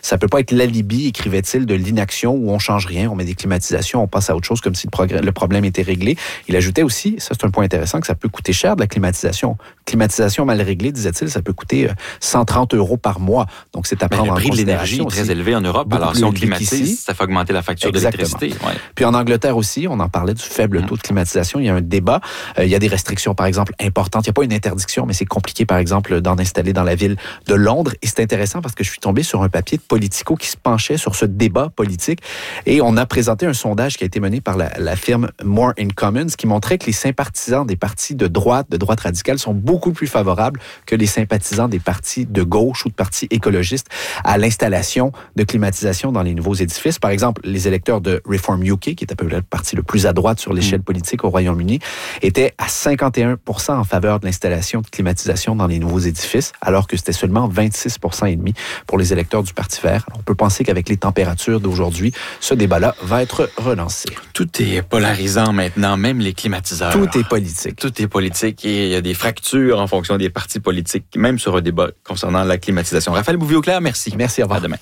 Ça peut pas être l'alibi, écrivait-il, de l'inaction où on change rien, on met des climatisations, on passe à autre chose comme si le problème était réglé. Il ajoutait aussi, ça c'est un point intéressant, que ça peut coûter cher de la climatisation. Climatisation mal réglée, disait-il, ça peut coûter 130 € par mois. Donc c'est à prendre en considération. Le prix de l'énergie est très élevé en Europe. Alors si on climatise, ça fait augmenter la facture d'électricité. Ouais. Puis en Angleterre aussi, on en parlait du faible taux de climatisation. Il y a un débat. Il y a des restrictions, par exemple, importantes. Il n'y a pas une interdiction, mais c'est compliqué, par exemple, d'en installer dans la ville de Londres. Et c'est intéressant parce que je suis tombé sur un papier de Politico qui se penchait sur ce débat politique. Et on a présenté un sondage qui a été mené par la firme More in Commons qui montrait que les sympathisants des partis de droite radicale, sont beaucoup plus favorables que les sympathisants des partis de gauche ou de partis écologistes à l'installation de climatisation dans les nouveaux édifices. Par exemple, les électeurs de Reform UK, qui est à peu près le parti le plus à droite sur l'échelle politique au Royaume-Uni, étaient à 51% en faveur de l'installation de climatisation dans les nouveaux édifices, alors que c'était seulement 26,5% pour les électeurs du Parti vert. On peut penser qu'avec les températures d'aujourd'hui, ce débat-là va être relancé. Tout est polarisant maintenant, même les climatiseurs. Tout est politique. Tout est politique et il y a des fractures en fonction des partis politiques, même sur un débat concernant la climatisation. Raphaël Bouvier-Auclair, merci. Merci, au revoir. À demain.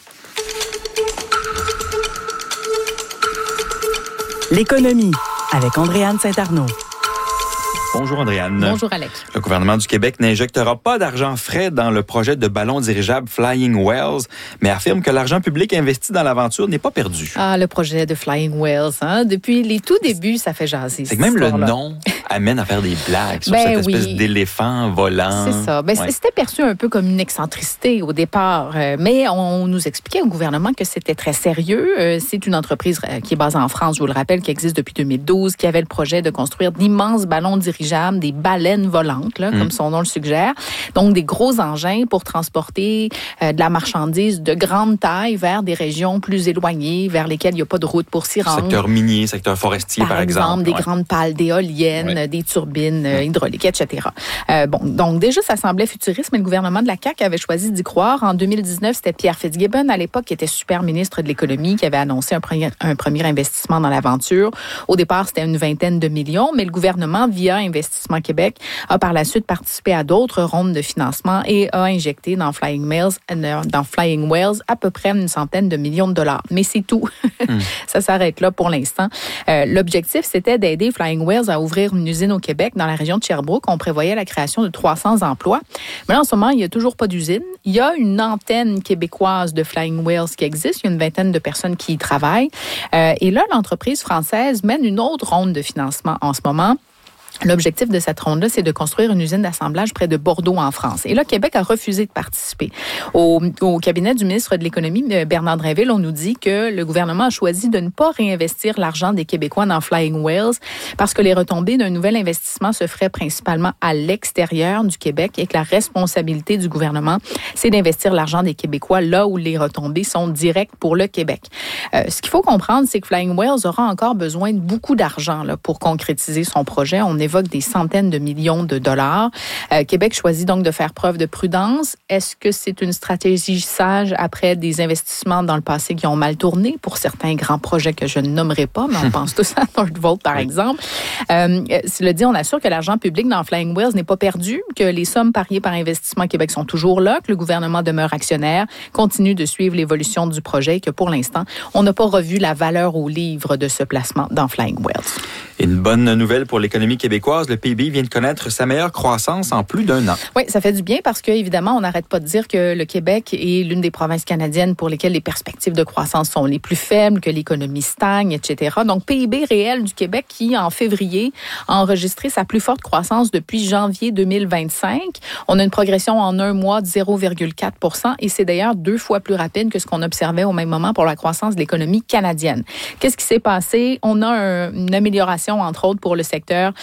L'économie avec Andréanne Saint-Arnaud. Bonjour Andréanne. Bonjour Alex. Le gouvernement du Québec n'injectera pas d'argent frais dans le projet de ballon dirigeable Flying Whales, mais affirme que l'argent public investi dans l'aventure n'est pas perdu. Ah, le projet de Flying Whales, hein? Depuis les tout débuts, ça fait jaser. C'est que même le nom amène à faire des blagues sur cette espèce d'éléphant volant. C'est ça. C'était perçu un peu comme une excentricité au départ, mais on nous expliquait au gouvernement que c'était très sérieux. C'est une entreprise qui est basée en France, je vous le rappelle, qui existe depuis 2012, qui avait le projet de construire d'immenses ballons dirigeables, des baleines volantes, là, comme son nom le suggère. Donc, des gros engins pour transporter de la marchandise de grande taille vers des régions plus éloignées, vers lesquelles il n'y a pas de route pour s'y rendre. Secteur minier, secteur forestier, par exemple. Des grandes pales d'éoliennes, des turbines hydrauliques, etc. Donc déjà, ça semblait futuriste, mais le gouvernement de la CAQ avait choisi d'y croire. En 2019, c'était Pierre Fitzgibbon, à l'époque, qui était super ministre de l'Économie, qui avait annoncé un premier investissement dans l'aventure. Au départ, c'était une 20aine de millions, mais le gouvernement, via Investissement Québec, a par la suite participé à d'autres rondes de financement et a injecté dans Flying Whales à peu près une centaine de millions de dollars. Mais c'est tout. Ça s'arrête là pour l'instant. L'objectif, c'était d'aider Flying Whales à ouvrir une usine au Québec, dans la région de Sherbrooke. On prévoyait la création de 300 emplois. Mais là, en ce moment, il n'y a toujours pas d'usine. Il y a une antenne québécoise de Flying Whales qui existe. Il y a une 20aine de personnes qui y travaillent. Et là, l'entreprise française mène une autre ronde de financement en ce moment. L'objectif de cette ronde-là, c'est de construire une usine d'assemblage près de Bordeaux, en France. Et là, Québec a refusé de participer. Au cabinet du ministre de l'Économie, Bernard Drinville, on nous dit que le gouvernement a choisi de ne pas réinvestir l'argent des Québécois dans Flying Whales parce que les retombées d'un nouvel investissement se feraient principalement à l'extérieur du Québec et que la responsabilité du gouvernement, c'est d'investir l'argent des Québécois là où les retombées sont directes pour le Québec. Ce qu'il faut comprendre, c'est que Flying Whales aura encore besoin de beaucoup d'argent là, pour concrétiser son projet. On évoque des centaines de millions de dollars. Québec choisit donc de faire preuve de prudence. Est-ce que c'est une stratégie sage après des investissements dans le passé qui ont mal tourné pour certains grands projets que je ne nommerai pas, mais on pense tous à Northvolt, par exemple. Cela dit, on assure que l'argent public dans Flying Whales n'est pas perdu, que les sommes pariées par Investissement Québec sont toujours là, que le gouvernement demeure actionnaire, continue de suivre l'évolution du projet et que pour l'instant, on n'a pas revu la valeur au livre de ce placement dans Flying Whales. Une bonne nouvelle pour l'économie québécoise, le PIB vient de connaître sa meilleure croissance en plus d'1 an. Oui, ça fait du bien parce que évidemment, on n'arrête pas de dire que le Québec est l'une des provinces canadiennes pour lesquelles les perspectives de croissance sont les plus faibles, que l'économie stagne, etc. Donc, PIB réel du Québec qui, en février, a enregistré sa plus forte croissance depuis janvier 2025. On a une progression en un mois de 0,4 % et c'est d'ailleurs 2 fois plus rapide que ce qu'on observait au même moment pour la croissance de l'économie canadienne. Qu'est-ce qui s'est passé? On a une amélioration, entre autres, pour le secteur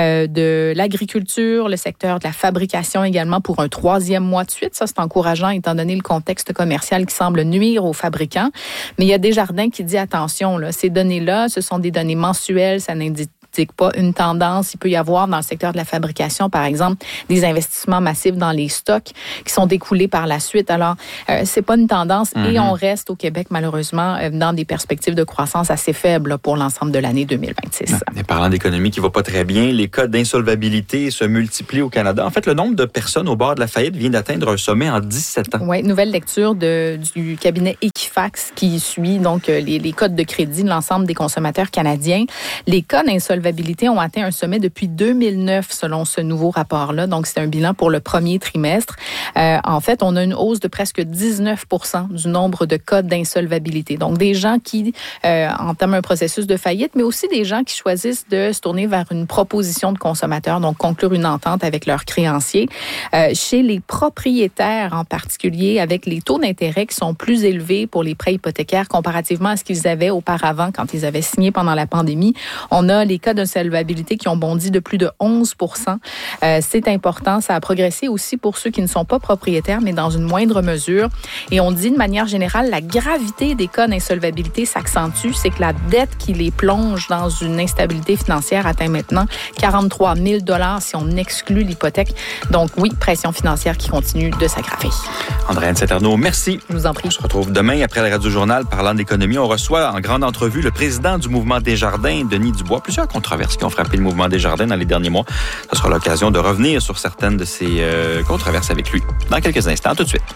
de l'agriculture, le secteur de la fabrication également pour un 3e mois de suite. Ça, c'est encourageant étant donné le contexte commercial qui semble nuire aux fabricants. Mais il y a Desjardins qui dit attention, là, ces données-là, ce sont des données mensuelles, ça n'indique pas une tendance. Il peut y avoir dans le secteur de la fabrication, par exemple, des investissements massifs dans les stocks qui sont découlés par la suite. Alors, c'est pas une tendance et on reste au Québec, malheureusement, dans des perspectives de croissance assez faibles là, pour l'ensemble de l'année 2026. Et parlant d'économie qui va pas très bien, les cas d'insolvabilité se multiplient au Canada. En fait, le nombre de personnes au bord de la faillite vient d'atteindre un sommet en 17 ans. Oui, nouvelle lecture du cabinet Equifax qui suit donc les codes de crédit de l'ensemble des consommateurs canadiens. Les cas d'insolvabilité ont atteint un sommet depuis 2009 selon ce nouveau rapport-là. Donc, c'est un bilan pour le premier trimestre. En fait, on a une hausse de presque 19% du nombre de cas d'insolvabilité. Donc, des gens qui entament un processus de faillite, mais aussi des gens qui choisissent de se tourner vers une proposition de consommateur, donc conclure une entente avec leurs créanciers. Chez les propriétaires en particulier, avec les taux d'intérêt qui sont plus élevés pour les prêts hypothécaires comparativement à ce qu'ils avaient auparavant quand ils avaient signé pendant la pandémie, on a les cas d'insolvabilité qui ont bondi de plus de 11%. C'est important. Ça a progressé aussi pour ceux qui ne sont pas propriétaires, mais dans une moindre mesure. Et on dit de manière générale, la gravité des cas d'insolvabilité s'accentue. C'est que la dette qui les plonge dans une instabilité financière atteint maintenant 43 000 $ si on exclut l'hypothèque. Donc oui, pression financière qui continue de s'aggraver. Andréane Saint-Arnaud, merci. Je vous en prie. On se retrouve demain après le Radio-Journal parlant d'économie. On reçoit en grande entrevue le président du Mouvement Desjardins, Denis Dubois. Plusieurs controverses qui ont frappé le Mouvement Desjardins dans les derniers mois. Ce sera l'occasion de revenir sur certaines de ces controverses avec lui dans quelques instants. Tout de suite.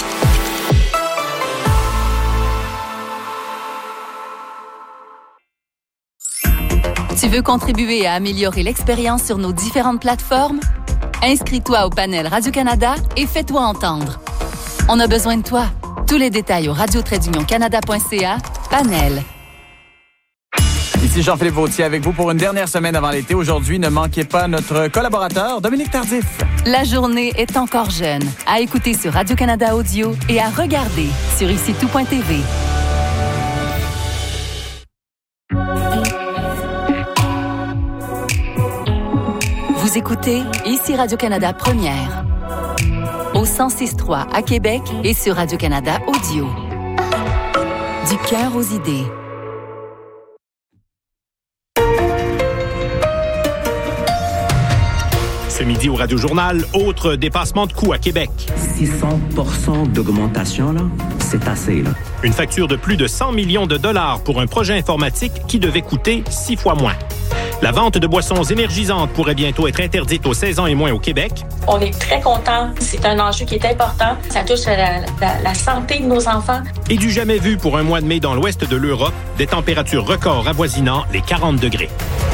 Tu veux contribuer à améliorer l'expérience sur nos différentes plateformes? Inscris-toi au panel Radio-Canada et fais-toi entendre. On a besoin de toi. Tous les détails au radio-canada.ca, panel. Ici Jean-Philippe Vautier avec vous pour une dernière semaine avant l'été. Aujourd'hui, ne manquez pas notre collaborateur Dominique Tardif. La journée est encore jeune. À écouter sur Radio-Canada Audio et à regarder sur icitout.tv. Vous écoutez ici Radio-Canada Première. Au 106.3 à Québec et sur Radio-Canada Audio. Du cœur aux idées. Ce midi au Radio-Journal, autre dépassement de coûts à Québec. 600% d'augmentation, là, c'est assez, là. Une facture de plus de 100 millions de dollars pour un projet informatique qui devait coûter 6 fois moins. La vente de boissons énergisantes pourrait bientôt être interdite aux 16 ans et moins au Québec. On est très contents. C'est un enjeu qui est important. Ça touche à la santé de nos enfants. Et du jamais vu pour un mois de mai dans l'ouest de l'Europe, des températures records avoisinant les 40 degrés.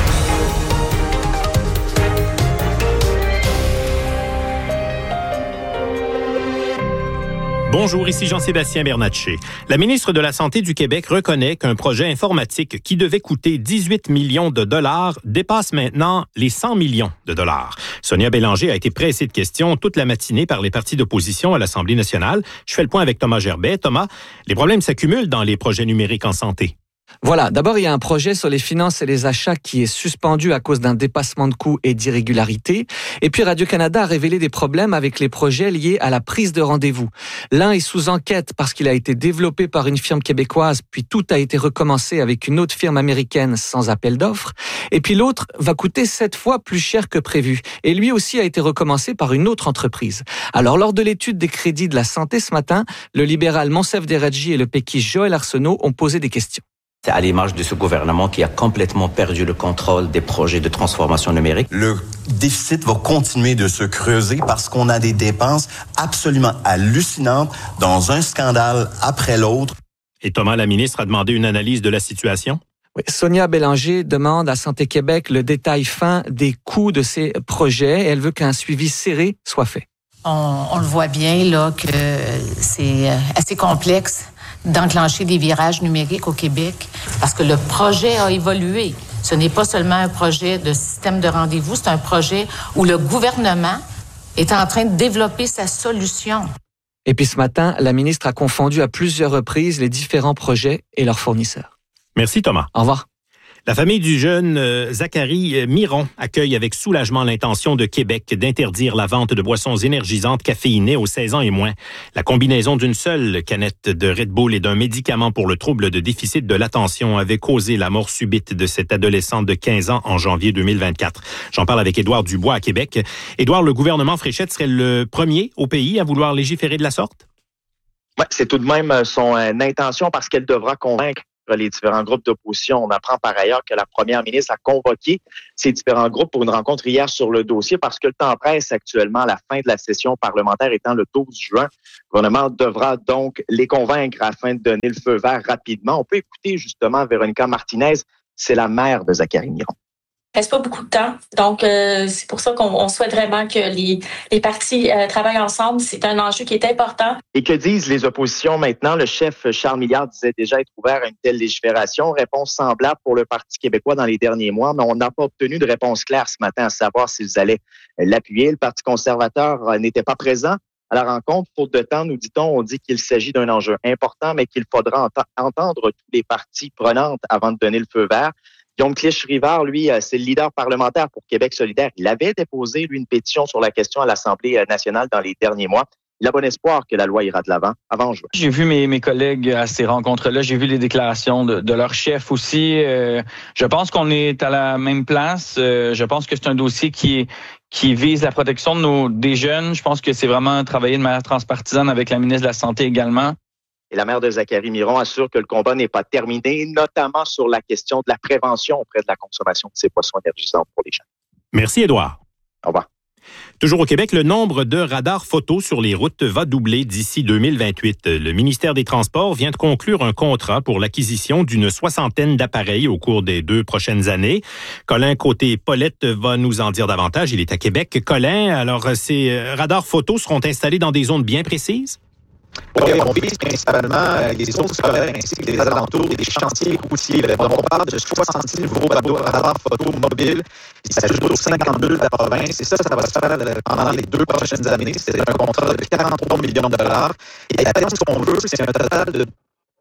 Bonjour, ici Jean-Sébastien Bernatchez. La ministre de la Santé du Québec reconnaît qu'un projet informatique qui devait coûter 18 millions de dollars dépasse maintenant les 100 millions de dollars. Sonia Bélanger a été pressée de questions toute la matinée par les partis d'opposition à l'Assemblée nationale. Je fais le point avec Thomas Gerbet. Thomas, les problèmes s'accumulent dans les projets numériques en santé. Voilà, d'abord, il y a un projet sur les finances et les achats qui est suspendu à cause d'un dépassement de coûts et d'irrégularités. Et puis, Radio-Canada a révélé des problèmes avec les projets liés à la prise de rendez-vous. L'un est sous enquête parce qu'il a été développé par une firme québécoise, puis tout a été recommencé avec une autre firme américaine sans appel d'offres. Et puis l'autre va coûter 7 fois plus cher que prévu. Et lui aussi a été recommencé par une autre entreprise. Alors, lors de l'étude des crédits de la santé ce matin, le libéral Monsef Deradji et le péquiste Joël Arsenault ont posé des questions. C'est à l'image de ce gouvernement qui a complètement perdu le contrôle des projets de transformation numérique. Le déficit va continuer de se creuser parce qu'on a des dépenses absolument hallucinantes dans un scandale après l'autre. Et Thomas, la ministre, a demandé une analyse de la situation. Oui, Sonia Bélanger demande à Santé Québec le détail fin des coûts de ces projets et elle veut qu'un suivi serré soit fait. On le voit bien là que c'est assez complexe d'enclencher des virages numériques au Québec parce que le projet a évolué. Ce n'est pas seulement un projet de système de rendez-vous, c'est un projet où le gouvernement est en train de développer sa solution. Et puis ce matin, la ministre a confondu à plusieurs reprises les différents projets et leurs fournisseurs. Merci Thomas. Au revoir. La famille du jeune Zachary Miron accueille avec soulagement l'intention de Québec d'interdire la vente de boissons énergisantes caféinées aux 16 ans et moins. La combinaison d'une seule canette de Red Bull et d'un médicament pour le trouble de déficit de l'attention avait causé la mort subite de cette adolescente de 15 ans en janvier 2024. J'en parle avec Édouard Dubois à Québec. Édouard, le gouvernement Fréchette serait le premier au pays à vouloir légiférer de la sorte? Oui, c'est tout de même son intention parce qu'elle devra convaincre les différents groupes d'opposition. On apprend par ailleurs que la première ministre a convoqué ces différents groupes pour une rencontre hier sur le dossier parce que le temps presse actuellement à la fin de la session parlementaire étant le 12 juin. Le gouvernement devra donc les convaincre afin de donner le feu vert rapidement. On peut écouter justement Véronica Martinez, c'est la mère de Zachary Miron. Il reste pas beaucoup de temps. Donc, c'est pour ça qu'on souhaite vraiment que les partis travaillent ensemble. C'est un enjeu qui est important. Et que disent les oppositions maintenant? Le chef Charles Milliard disait déjà être ouvert à une telle légifération. Réponse semblable pour le Parti québécois dans les derniers mois, mais on n'a pas obtenu de réponse claire ce matin à savoir s'ils allaient l'appuyer. Le Parti conservateur n'était pas présent à la rencontre. Faute de temps, nous dit-on, on dit qu'il s'agit d'un enjeu important, mais qu'il faudra entendre tous les parties prenantes avant de donner le feu vert. Guillaume Clich-Rivard, lui, c'est le leader parlementaire pour Québec solidaire. Il avait déposé, lui, une pétition sur la question à l'Assemblée nationale dans les derniers mois. Il a bon espoir que la loi ira de l'avant avant juin. J'ai vu mes collègues à ces rencontres-là. J'ai vu les déclarations de leur chef aussi. Je pense qu'on est à la même place. Je pense que c'est un dossier qui vise la protection des jeunes. Je pense que c'est vraiment travailler de manière transpartisane avec la ministre de la Santé également. Et la mère de Zachary Miron assure que le combat n'est pas terminé, notamment sur la question de la prévention auprès de la consommation de ces boissons énergisantes pour les jeunes. Merci, Édouard. Au revoir. Toujours au Québec, le nombre de radars photos sur les routes va doubler d'ici 2028. Le ministère des Transports vient de conclure un contrat pour l'acquisition d'une 60aine d'appareils au cours des 2 prochaines années. Colin Côté-Paulette va nous en dire davantage. Il est à Québec. Colin, alors ces radars photos seront installés dans des zones bien précises? Oui, on vise principalement les zones scolaires ainsi que les alentours des chantiers routiers. On parle de 66 nouveaux radars photo mobiles. Il s'ajoute aux 52 de la province. Et ça va se faire pendant les 2 prochaines années. C'est un contrat de 43 millions de dollars. Et à terme, ce qu'on veut, c'est un total de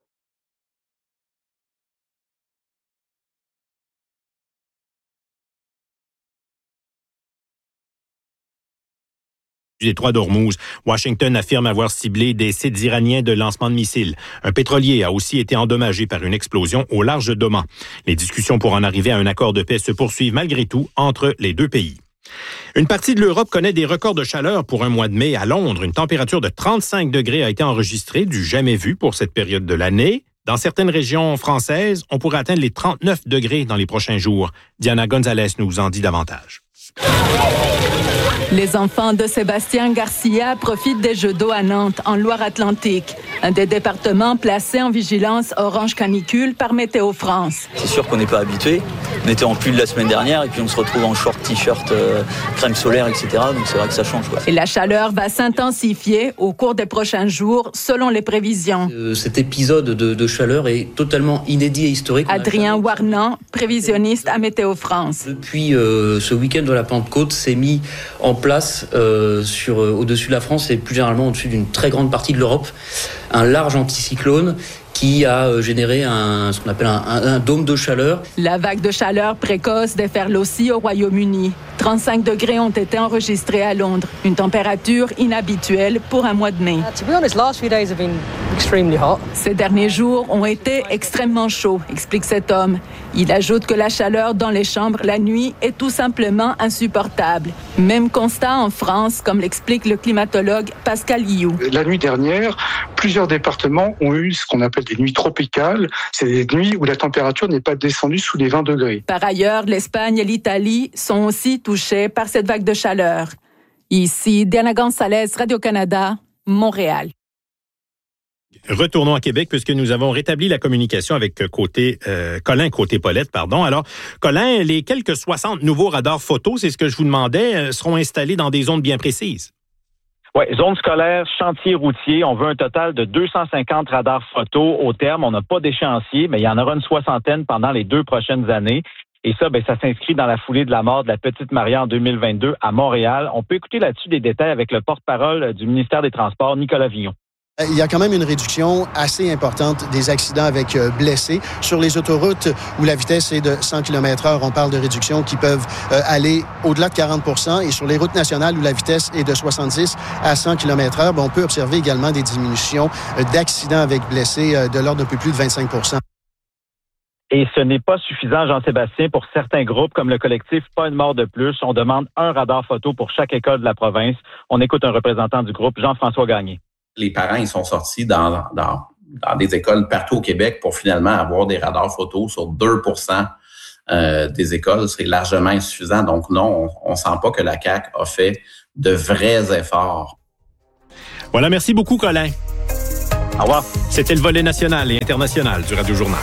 Du détroit d'Ormuz. Washington affirme avoir ciblé des sites iraniens de lancement de missiles. Un pétrolier a aussi été endommagé par une explosion au large d'Oman. Les discussions pour en arriver à un accord de paix se poursuivent malgré tout entre les 2 pays. Une partie de l'Europe connaît des records de chaleur pour un mois de mai. À Londres, une température de 35 degrés a été enregistrée, du jamais vu pour cette période de l'année. Dans certaines régions françaises, on pourrait atteindre les 39 degrés dans les prochains jours. Diana Gonzalez nous en dit davantage. Les enfants de Sébastien Garcia profitent des Jeux d'eau à Nantes, en Loire-Atlantique, un des départements placés en vigilance orange canicule par Météo France. C'est sûr qu'on n'est pas habitué. On était en pull la semaine dernière et puis on se retrouve en short, t-shirt, crème solaire, etc. Donc c'est vrai que ça change, quoi. Et la chaleur va s'intensifier au cours des prochains jours, selon les prévisions. Cet épisode de chaleur est totalement inédit et historique. Adrien Warnan, prévisionniste à Météo France. Depuis ce week-end de la Pentecôte, s'est mis en place au-dessus de la France et plus généralement au-dessus d'une très grande partie de l'Europe, un large anticyclone qui a généré ce qu'on appelle un dôme de chaleur. La vague de chaleur précoce déferle aussi au Royaume-Uni. 35 degrés ont été enregistrés à Londres, une température inhabituelle pour un mois de mai. Ces derniers jours ont été extrêmement chauds, explique cet homme. Il ajoute que la chaleur dans les chambres la nuit est tout simplement insupportable. Même constat en France, comme l'explique le climatologue Pascal Guillou. La nuit dernière, plusieurs départements ont eu ce qu'on appelle des nuits tropicales. C'est des nuits où la température n'est pas descendue sous les 20 degrés. Par ailleurs, l'Espagne et l'Italie sont aussi touchés par cette vague de chaleur. Ici, Diana Gonzalez, Radio-Canada, Montréal. Retournons à Québec puisque nous avons rétabli la communication avec Colin Côté-Paulette. Alors, Colin, les quelques 60 nouveaux radars photos, c'est ce que je vous demandais, seront installés dans des zones bien précises. Oui, zone scolaire, chantier routier. On veut un total de 250 radars photos au terme. On n'a pas d'échéancier, mais il y en aura une 60aine pendant les 2 prochaines années. Et ça, ça s'inscrit dans la foulée de la mort de la petite Maria en 2022 à Montréal. On peut écouter là-dessus des détails avec le porte-parole du ministère des Transports, Nicolas Villon. Il y a quand même une réduction assez importante des accidents avec blessés. Sur les autoroutes où la vitesse est de 100 km/h, on parle de réductions qui peuvent aller au-delà de 40 %. Et sur les routes nationales où la vitesse est de 70 à 100 km/h, on peut observer également des diminutions d'accidents avec blessés de l'ordre d'un peu plus de 25 %. Et ce n'est pas suffisant, Jean-Sébastien, pour certains groupes comme le collectif Pas une mort de plus. On demande un radar photo pour chaque école de la province. On écoute un représentant du groupe, Jean-François Gagné. Les parents, ils sont sortis dans dans des écoles partout au Québec pour finalement avoir des radars photo sur 2% des écoles, c'est largement insuffisant. Donc non, on sent pas que la CAQ a fait de vrais efforts. Voilà, merci beaucoup, Colin. Au revoir. C'était le volet national et international du Radio Journal.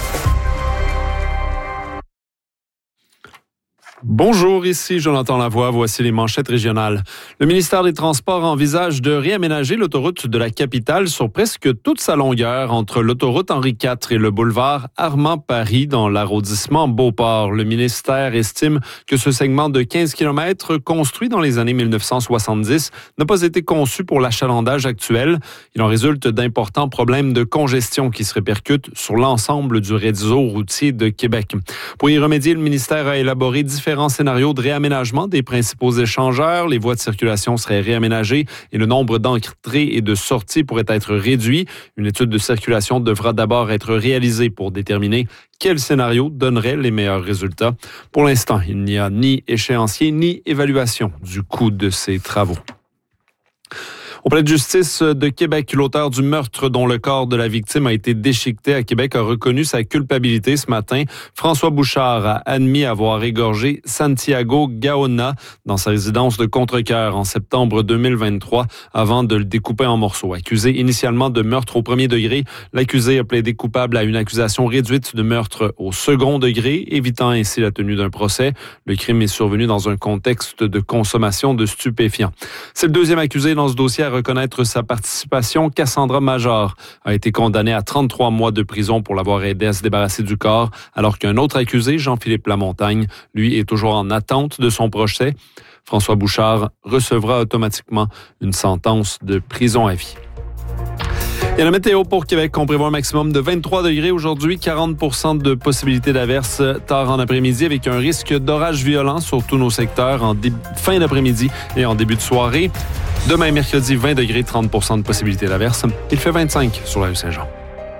Bonjour, ici Jonathan Lavoie, voici les manchettes régionales. Le ministère des Transports envisage de réaménager l'autoroute de la capitale sur presque toute sa longueur entre l'autoroute Henri IV et le boulevard Armand-Paris dans l'arrondissement Beauport. Le ministère estime que ce segment de 15 km construit dans les années 1970 n'a pas été conçu pour l'achalandage actuel. Il en résulte d'importants problèmes de congestion qui se répercutent sur l'ensemble du réseau routier de Québec. Pour y remédier, le ministère a élaboré différents scénarios de réaménagement des principaux échangeurs. Les voies de circulation seraient réaménagées et le nombre d'entrées et de sorties pourrait être réduit. Une étude de circulation devra d'abord être réalisée pour déterminer quel scénario donnerait les meilleurs résultats. Pour l'instant, il n'y a ni échéancier ni évaluation du coût de ces travaux. Au palais de justice de Québec, l'auteur du meurtre dont le corps de la victime a été déchiqueté à Québec a reconnu sa culpabilité ce matin. François Bouchard a admis avoir égorgé Santiago Gaona dans sa résidence de Contrecœur en septembre 2023 avant de le découper en morceaux. Accusé initialement de meurtre au premier degré, l'accusé a plaidé coupable à une accusation réduite de meurtre au second degré, évitant ainsi la tenue d'un procès. Le crime est survenu dans un contexte de consommation de stupéfiants. C'est le deuxième accusé dans ce dossier à reconnaître sa participation. Cassandra Major a été condamnée à 33 mois de prison pour l'avoir aidé à se débarrasser du corps, alors qu'un autre accusé, Jean-Philippe Lamontagne, lui est toujours en attente de son procès. François Bouchard recevra automatiquement une sentence de prison à vie. Et la météo pour Québec, on prévoit un maximum de 23 degrés aujourd'hui, 40% de possibilité d'averse tard en après-midi avec un risque d'orage violent sur tous nos secteurs en fin d'après-midi et en début de soirée. Demain, mercredi, 20 degrés, 30% de possibilité d'averse. Il fait 25 sur la rue Saint-Jean.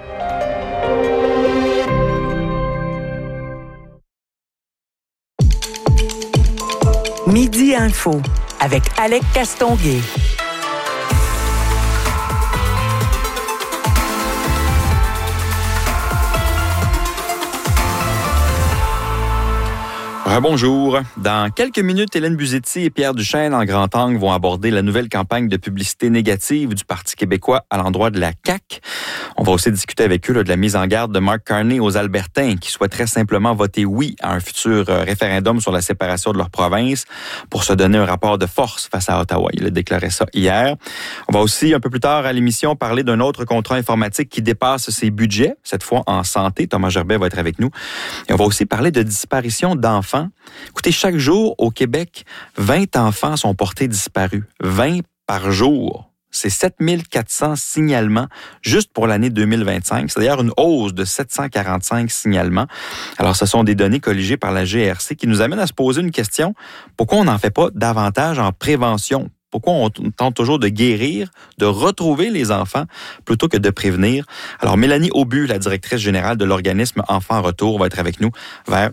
Midi Info avec Alec Castonguay. Bonjour. Dans quelques minutes, Hélène Buzetti et Pierre Duchesne en grand angle vont aborder la nouvelle campagne de publicité négative du Parti québécois à l'endroit de la CAQ. On va aussi discuter avec eux de la mise en garde de Mark Carney aux Albertains qui souhaiteraient simplement voter oui à un futur référendum sur la séparation de leur province pour se donner un rapport de force face à Ottawa. Il a déclaré ça hier. On va aussi, un peu plus tard à l'émission, parler d'un autre contrat informatique qui dépasse ses budgets, cette fois en santé. Thomas Gerbet va être avec nous. Et on va aussi parler de disparition d'enfants. Écoutez, chaque jour au Québec, 20 enfants sont portés disparus. 20 par jour. C'est 7400 signalements juste pour l'année 2025. C'est d'ailleurs une hausse de 745 signalements. Alors, ce sont des données colligées par la GRC qui nous amènent à se poser une question. Pourquoi on n'en fait pas davantage en prévention? Pourquoi on tente toujours de guérir, de retrouver les enfants plutôt que de prévenir? Alors, Mélanie Aubu, la directrice générale de l'organisme Enfants Retour, va être avec nous vers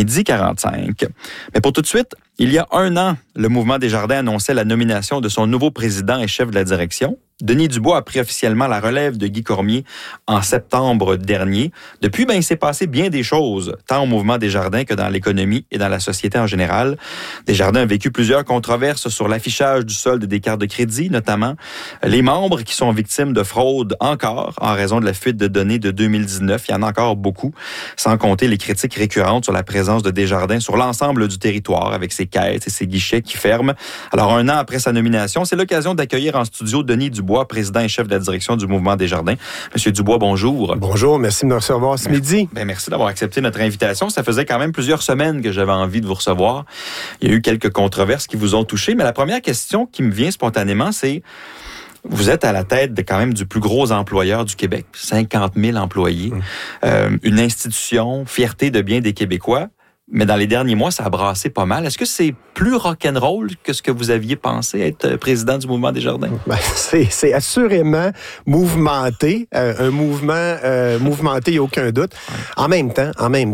12h45. Mais pour tout de suite, il y a un an, le Mouvement Desjardins annonçait la nomination de son nouveau président et chef de la direction. Denis Dubois a pris officiellement la relève de Guy Cormier en septembre dernier. Depuis, il s'est passé bien des choses, tant au Mouvement Desjardins que dans l'économie et dans la société en général. Desjardins a vécu plusieurs controverses sur l'affichage du solde des cartes de crédit, notamment les membres qui sont victimes de fraude encore en raison de la fuite de données de 2019. Il y en a encore beaucoup, sans compter les critiques récurrentes sur la présence de Desjardins sur l'ensemble du territoire avec ses caisses et ses guichets qui ferment. Alors, un an après sa nomination, c'est l'occasion d'accueillir en studio Denis Dubois, président et chef de la direction du Mouvement Desjardins. Monsieur Dubois, bonjour. Bonjour, merci de me recevoir ce midi. Merci d'avoir accepté notre invitation. Ça faisait quand même plusieurs semaines que j'avais envie de vous recevoir. Il y a eu quelques controverses qui vous ont touché, mais la première question qui me vient spontanément, c'est vous êtes à la tête de quand même du plus gros employeur du Québec, 50 000 employés, une institution, fierté de bien des Québécois. Mais dans les derniers mois, ça a brassé pas mal. Est-ce que c'est plus rock'n'roll que ce que vous aviez pensé être président du Mouvement Desjardins? Ben, c'est assurément mouvementé, un mouvement mouvementé, il n'y a aucun doute. En même temps,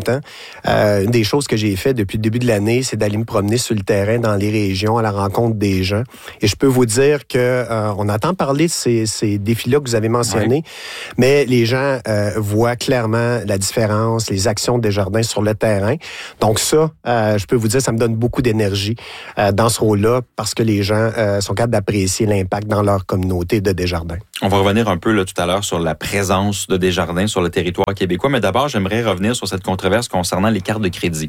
une des choses que j'ai fait depuis le début de l'année, c'est d'aller me promener sur le terrain dans les régions à la rencontre des gens. Et je peux vous dire que on entend parler de ces défis-là que vous avez mentionnés, mais les gens voient clairement la différence, les actions de Desjardins sur le terrain. Donc ça, je peux vous dire, ça me donne beaucoup d'énergie dans ce rôle-là parce que les gens sont capables d'apprécier l'impact dans leur communauté de Desjardins. On va revenir un peu là, tout à l'heure sur la présence de Desjardins sur le territoire québécois, mais d'abord, j'aimerais revenir sur cette controverse concernant les cartes de crédit.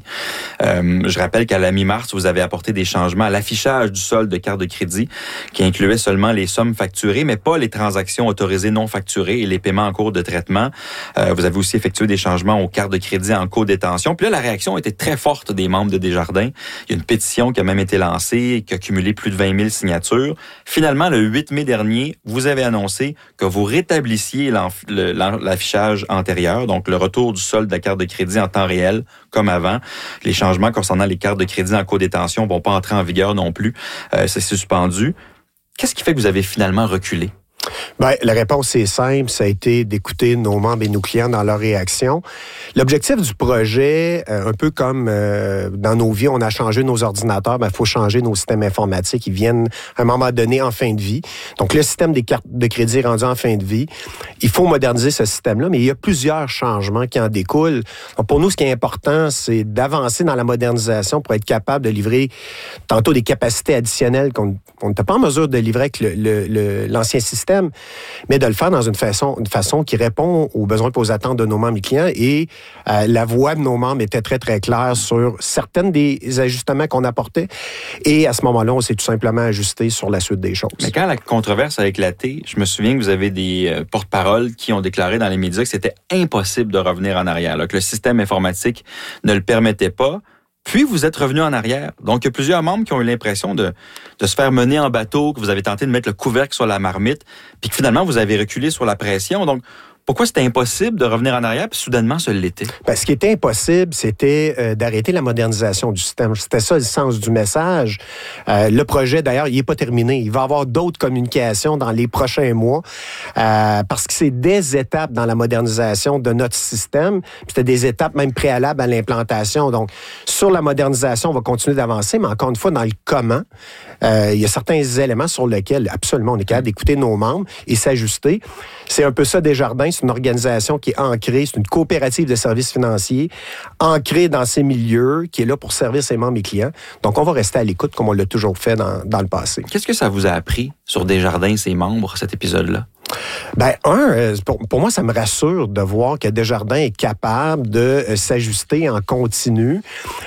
Je rappelle qu'à la mi-mars, vous avez apporté des changements à l'affichage du solde de cartes de crédit qui incluait seulement les sommes facturées, mais pas les transactions autorisées non facturées et les paiements en cours de traitement. Vous avez aussi effectué des changements aux cartes de crédit en co-détention. Puis là, la réaction était très forte des membres de Desjardins. Il y a une pétition qui a même été lancée, qui a cumulé plus de 20 000 signatures. Finalement, le 8 mai dernier, vous avez annoncé que vous rétablissiez l'affichage antérieur, donc le retour du solde de la carte de crédit en temps réel, comme avant. Les changements concernant les cartes de crédit en co-détention ne vont pas entrer en vigueur non plus. C'est suspendu. Qu'est-ce qui fait que vous avez finalement reculé? Bien, la réponse est simple, ça a été d'écouter nos membres et nos clients dans leur réaction. L'objectif du projet, un peu comme dans nos vies, on a changé nos ordinateurs, il faut changer nos systèmes informatiques. Ils viennent à un moment donné en fin de vie. Donc, le système des cartes de crédit est rendu en fin de vie. Il faut moderniser ce système-là, mais il y a plusieurs changements qui en découlent. Donc, pour nous, ce qui est important, c'est d'avancer dans la modernisation pour être capable de livrer tantôt des capacités additionnelles qu'on n'était pas en mesure de livrer avec l'ancien système, mais de le faire dans une façon qui répond aux besoins et aux attentes de nos membres et clients. Et la voix de nos membres était très, très claire sur certaines des ajustements qu'on apportait. Et à ce moment-là, on s'est tout simplement ajusté sur la suite des choses. Mais quand la controverse a éclaté, je me souviens que vous avez des porte-paroles qui ont déclaré dans les médias que c'était impossible de revenir en arrière, là, que le système informatique ne le permettait pas. Puis, vous êtes revenu en arrière. Donc, il y a plusieurs membres qui ont eu l'impression de se faire mener en bateau, que vous avez tenté de mettre le couvercle sur la marmite, puis que finalement, vous avez reculé sur la pression. Donc, pourquoi c'était impossible de revenir en arrière, puis soudainement, ça l'était? Bien, ce qui était impossible, c'était d'arrêter la modernisation du système. C'était ça le sens du message. Le projet, d'ailleurs, il n'est pas terminé. Il va y avoir d'autres communications dans les prochains mois, parce que c'est des étapes dans la modernisation de notre système. Puis c'était des étapes même préalables à l'implantation. Donc, sur la modernisation, on va continuer d'avancer, mais encore une fois, dans le comment, il y a certains éléments sur lesquels, absolument, on est capable d'écouter nos membres et s'ajuster. C'est un peu ça, Desjardins. C'est une organisation qui est ancrée, c'est une coopérative de services financiers, ancrée dans ces milieux, qui est là pour servir ses membres et clients. Donc, on va rester à l'écoute comme on l'a toujours fait dans le passé. Qu'est-ce que ça vous a appris sur Desjardins et ses membres, cet épisode-là? Bien, pour moi, ça me rassure de voir que Desjardins est capable de s'ajuster en continu.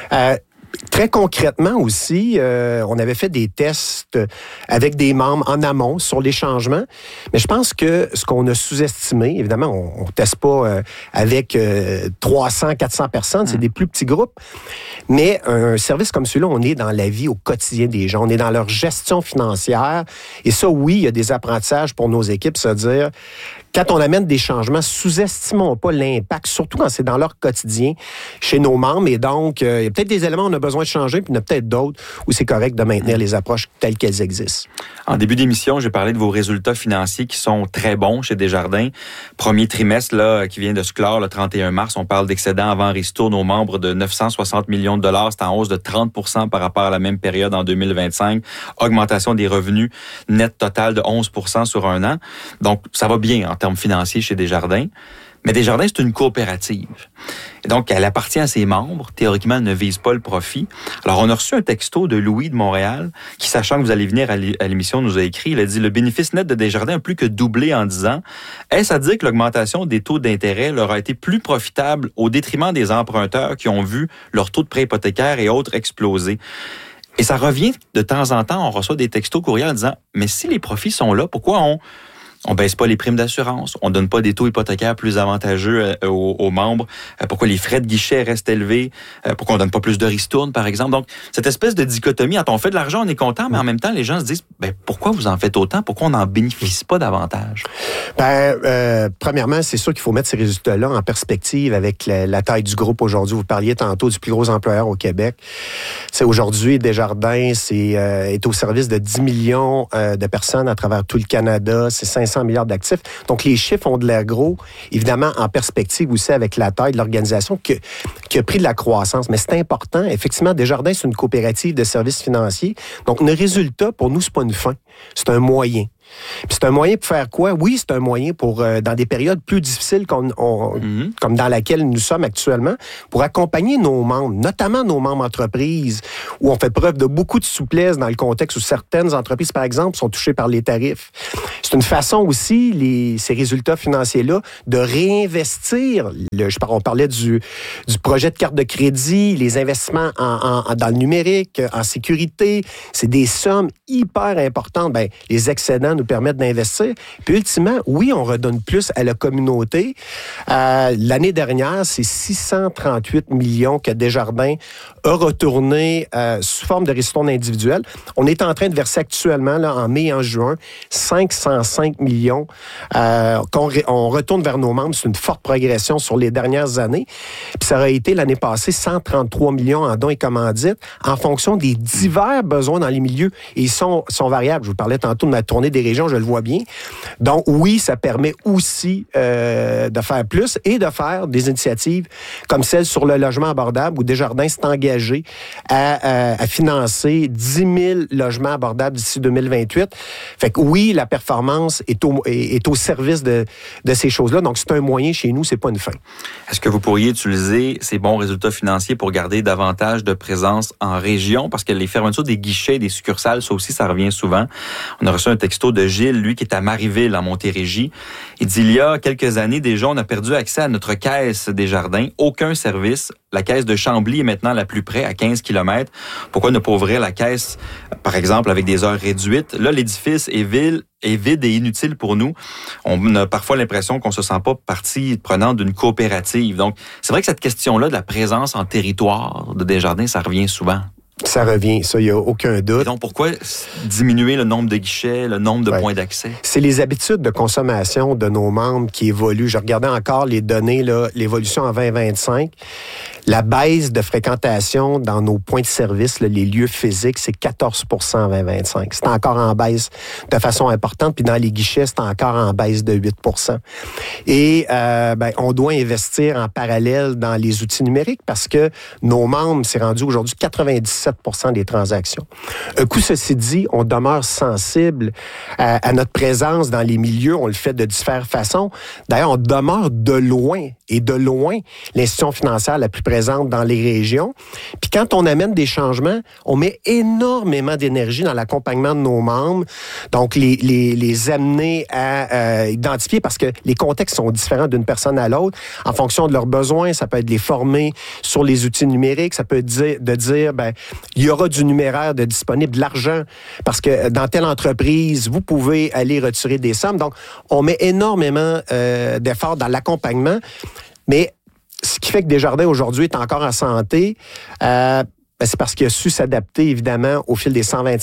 Très concrètement aussi, on avait fait des tests avec des membres en amont sur les changements, mais je pense que ce qu'on a sous-estimé, évidemment, on ne teste pas avec 300, 400 personnes, c'est des plus petits groupes, mais un service comme celui-là, on est dans la vie au quotidien des gens, on est dans leur gestion financière, et ça, oui, il y a des apprentissages pour nos équipes, c'est-à-dire, quand on amène des changements, sous-estimons pas l'impact, surtout quand c'est dans leur quotidien, chez nos membres. Et donc, il y a peut-être des éléments où on a besoin de changer, puis il y en a peut-être d'autres où c'est correct de maintenir les approches telles qu'elles existent. En début d'émission, j'ai parlé de vos résultats financiers qui sont très bons chez Desjardins. Premier trimestre là, qui vient de se clore, le 31 mars, on parle d'excédent avant ristourne aux membres de 960 millions de dollars. C'est en hausse de 30 % par rapport à la même période en 2025. Augmentation des revenus net total de 11 % sur un an. Donc, ça va bien en termes financiers chez Desjardins. Mais Desjardins, c'est une coopérative. Et donc, elle appartient à ses membres. Théoriquement, elle ne vise pas le profit. Alors, on a reçu un texto de Louis de Montréal qui, sachant que vous allez venir à l'émission, nous a écrit. Il a dit « Le bénéfice net de Desjardins a plus que doublé en 10 ans. Est-ce à dire que l'augmentation des taux d'intérêt leur a été plus profitable au détriment des emprunteurs qui ont vu leur taux de prêt hypothécaire et autres exploser? » Et ça revient de temps en temps, on reçoit des textos courriels en disant « Mais si les profits sont là, pourquoi on On baisse pas les primes d'assurance, on donne pas des taux hypothécaires plus avantageux aux membres. Pourquoi les frais de guichet restent élevés? Pourquoi on donne pas plus de ristournes, par exemple? Donc, cette espèce de dichotomie, quand on fait de l'argent, on est content, mais en même temps, les gens se disent, pourquoi vous en faites autant? Pourquoi on n'en bénéficie pas davantage? Premièrement, c'est sûr qu'il faut mettre ces résultats-là en perspective avec la taille du groupe aujourd'hui. Vous parliez tantôt du plus gros employeur au Québec. C'est aujourd'hui, Desjardins, est au service de 10 millions de personnes à travers tout le Canada. C'est 500 milliards d'actifs. Donc, les chiffres ont de l'air gros, évidemment, en perspective aussi avec la taille de l'organisation qui a pris de la croissance. Mais c'est important. Effectivement, Desjardins, c'est une coopérative de services financiers. Donc, le résultat, pour nous, c'est pas une fin. C'est un moyen. Puis c'est un moyen pour faire quoi? Oui, c'est un moyen pour, dans des périodes plus difficiles comme dans laquelle nous sommes actuellement, pour accompagner nos membres, notamment nos membres entreprises, où on fait preuve de beaucoup de souplesse dans le contexte où certaines entreprises, par exemple, sont touchées par les tarifs. C'est une façon aussi, ces résultats financiers-là, de réinvestir. On parlait du projet de carte de crédit, les investissements dans le numérique, en sécurité. C'est des sommes hyper importantes. Les excédents nous permettent d'investir. Puis ultimement, oui, on redonne plus à la communauté. L'année dernière, c'est 638 millions que Desjardins a retourné sous forme de ristournes individuelles. On est en train de verser actuellement, là, en mai et en juin, 505 millions qu'on retourne vers nos membres. C'est une forte progression sur les dernières années. Puis ça aurait été l'année passée 133 millions en dons et commandites en fonction des divers besoins dans les milieux. Et ils sont variables. Je vous parlais tantôt de ma tournée des régions, je le vois bien. Donc oui, ça permet aussi de faire plus et de faire des initiatives comme celle sur le logement abordable où Desjardins s'est engagé à financer 10 000 logements abordables d'ici 2028. Fait que oui, la performance est au service de ces choses-là. Donc c'est un moyen chez nous, c'est pas une fin. Est-ce que vous pourriez utiliser ces bons résultats financiers pour garder davantage de présence en région? Parce que les fermetures des guichets, des succursales, ça aussi, ça revient souvent. On a reçu un texto de Gilles, lui, qui est à Marieville, en Montérégie. Il dit, il y a quelques années, déjà, on a perdu accès à notre caisse Desjardins. Aucun service. La caisse de Chambly est maintenant la plus près, à 15 km. Pourquoi ne pas ouvrir la caisse, par exemple, avec des heures réduites? Là, l'édifice est vide et inutile pour nous. On a parfois l'impression qu'on se sent pas partie prenante d'une coopérative. Donc, c'est vrai que cette question-là de la présence en territoire de Desjardins, ça revient souvent. Ça revient, ça, il n'y a aucun doute. Et donc, pourquoi diminuer le nombre de guichets, le nombre de points d'accès? C'est les habitudes de consommation de nos membres qui évoluent. Je regardais encore les données, là, l'évolution en 2025. La baisse de fréquentation dans nos points de service, là, les lieux physiques, c'est 14 en 2025. C'est encore en baisse de façon importante. Puis dans les guichets, c'est encore en baisse de 8 Et on doit investir en parallèle dans les outils numériques parce que nos membres, c'est rendu aujourd'hui 97 des transactions. Un coup, ceci dit, on demeure sensible à notre présence dans les milieux. On le fait de différentes façons. D'ailleurs, on demeure de loin l'institution financière la plus présente dans les régions. Puis quand on amène des changements, on met énormément d'énergie dans l'accompagnement de nos membres. Donc, les amener à identifier parce que les contextes sont différents d'une personne à l'autre. En fonction de leurs besoins, ça peut être les former sur les outils numériques. Ça peut être de dire, il y aura du numéraire de disponible, de l'argent, parce que dans telle entreprise, vous pouvez aller retirer des sommes. Donc, on met énormément d'efforts dans l'accompagnement, mais ce qui fait que Desjardins aujourd'hui est encore en santé, c'est parce qu'il a su s'adapter, évidemment, au fil des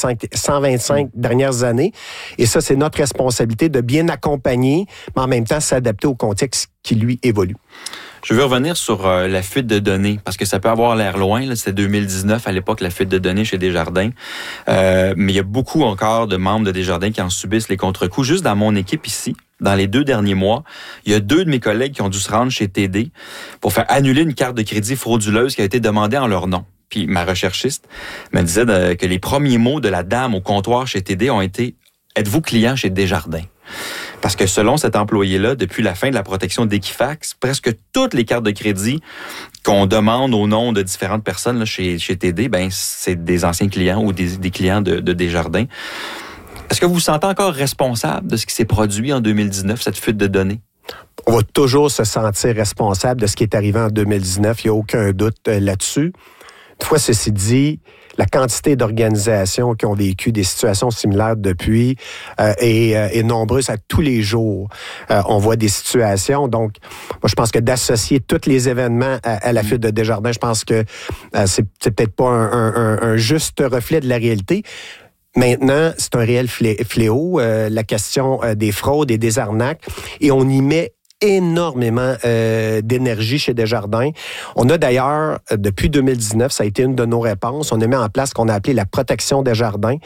125 dernières années. Et ça, c'est notre responsabilité de bien accompagner, mais en même temps s'adapter au contexte qui, lui, évolue. Je veux revenir sur la fuite de données, parce que ça peut avoir l'air loin. Là, c'était 2019 à l'époque, la fuite de données chez Desjardins. Mais il y a beaucoup encore de membres de Desjardins qui en subissent les contre-coups. Juste dans mon équipe ici, dans les 2 derniers mois, il y a 2 de mes collègues qui ont dû se rendre chez TD pour faire annuler une carte de crédit frauduleuse qui a été demandée en leur nom. Puis ma recherchiste me disait que les premiers mots de la dame au comptoir chez TD ont été « Êtes-vous client chez Desjardins? » Parce que selon cet employé-là, depuis la fin de la protection d'Equifax, presque toutes les cartes de crédit qu'on demande au nom de différentes personnes là, chez TD, c'est des anciens clients ou des clients de Desjardins. Est-ce que vous vous sentez encore responsable de ce qui s'est produit en 2019, cette fuite de données? On va toujours se sentir responsable de ce qui est arrivé en 2019. Il n'y a aucun doute là-dessus. Toutefois, ceci dit, la quantité d'organisations qui ont vécu des situations similaires depuis est nombreuse à tous les jours. On voit des situations. Donc, moi, je pense que d'associer tous les événements à la fuite de Desjardins, je pense que c'est peut-être pas un juste reflet de la réalité. Maintenant, c'est un réel fléau, la question des fraudes et des arnaques, et on y met énormément d'énergie chez Desjardins. On a d'ailleurs, depuis 2019, ça a été une de nos réponses, on a mis en place ce qu'on a appelé la protection Desjardins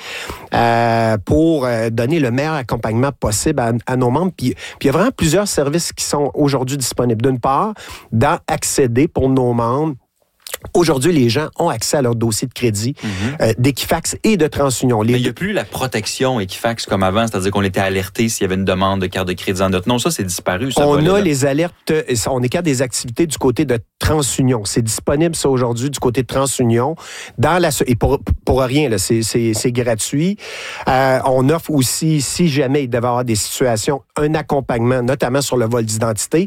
pour donner le meilleur accompagnement possible à nos membres. Puis il y a vraiment plusieurs services qui sont aujourd'hui disponibles. D'une part, accéder pour nos membres. Aujourd'hui, les gens ont accès à leur dossier de crédit d'Equifax et de TransUnion. Mais il n'y a plus la protection Equifax comme avant, c'est-à-dire qu'on était alerté s'il y avait une demande de carte de crédit en notre nom. Ça, c'est disparu. On a les alertes, on est capable des activités du côté de TransUnion. C'est disponible, ça, aujourd'hui, du côté de TransUnion. Et pour rien, là, c'est gratuit. On offre aussi, si jamais il devait y avoir des situations, un accompagnement, notamment sur le vol d'identité.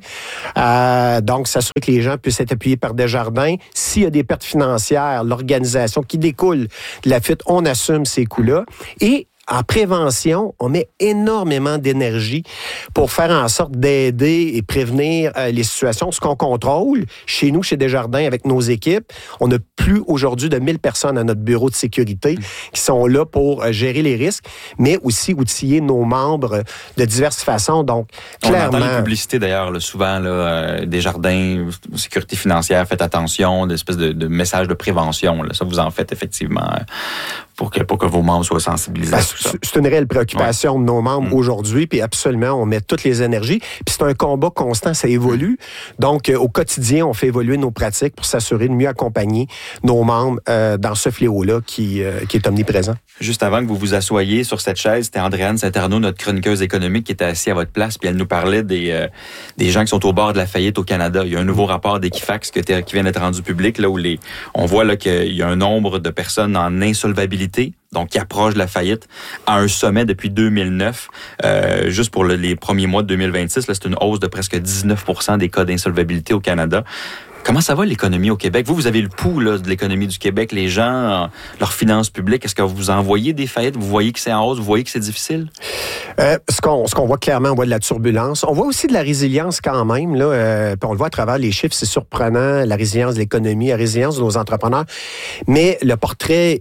Donc, s'assurer que les gens puissent être appuyés par Desjardins. S'il y a des pertes financières, l'organisation qui découle de la fuite, on assume ces coûts-là. Et en prévention, on met énormément d'énergie pour faire en sorte d'aider et prévenir les situations. Ce qu'on contrôle chez nous, chez Desjardins, avec nos équipes, on n'a plus aujourd'hui de 1000 personnes à notre bureau de sécurité qui sont là pour gérer les risques, mais aussi outiller nos membres de diverses façons. Donc, clairement... On entend les publicités, d'ailleurs, là, souvent, là, Desjardins, sécurité financière, faites attention, des espèces de messages de prévention. Là. Ça, vous en faites effectivement pour que vos membres soient sensibilisés. C'est une réelle préoccupation de nos membres aujourd'hui, puis absolument, on met toutes les énergies. Puis c'est un combat constant, ça évolue. Donc, au quotidien, on fait évoluer nos pratiques pour s'assurer de mieux accompagner nos membres dans ce fléau-là qui est omniprésent. Juste avant que vous vous assoyiez sur cette chaise, c'était Andréane Saint-Arnaud, notre chroniqueuse économique, qui était assise à votre place, puis elle nous parlait des gens qui sont au bord de la faillite au Canada. Il y a un nouveau rapport d'Equifax qui vient d'être rendu public, là où on voit là qu'il y a un nombre de personnes en insolvabilité, donc qui approche de la faillite, à un sommet depuis 2009. Juste pour les premiers mois de 2026, là, c'est une hausse de presque 19% des cas d'insolvabilité au Canada. Comment ça va l'économie au Québec? Vous avez le pouls là, de l'économie du Québec. Les gens, leurs finances publiques, est-ce que vous en voyez des faillites? Vous voyez que c'est en hausse? Vous voyez que c'est difficile? Ce qu'on voit clairement, on voit de la turbulence. On voit aussi de la résilience quand même. Là, puis on le voit à travers les chiffres, c'est surprenant, la résilience de l'économie, la résilience de nos entrepreneurs. Mais le portrait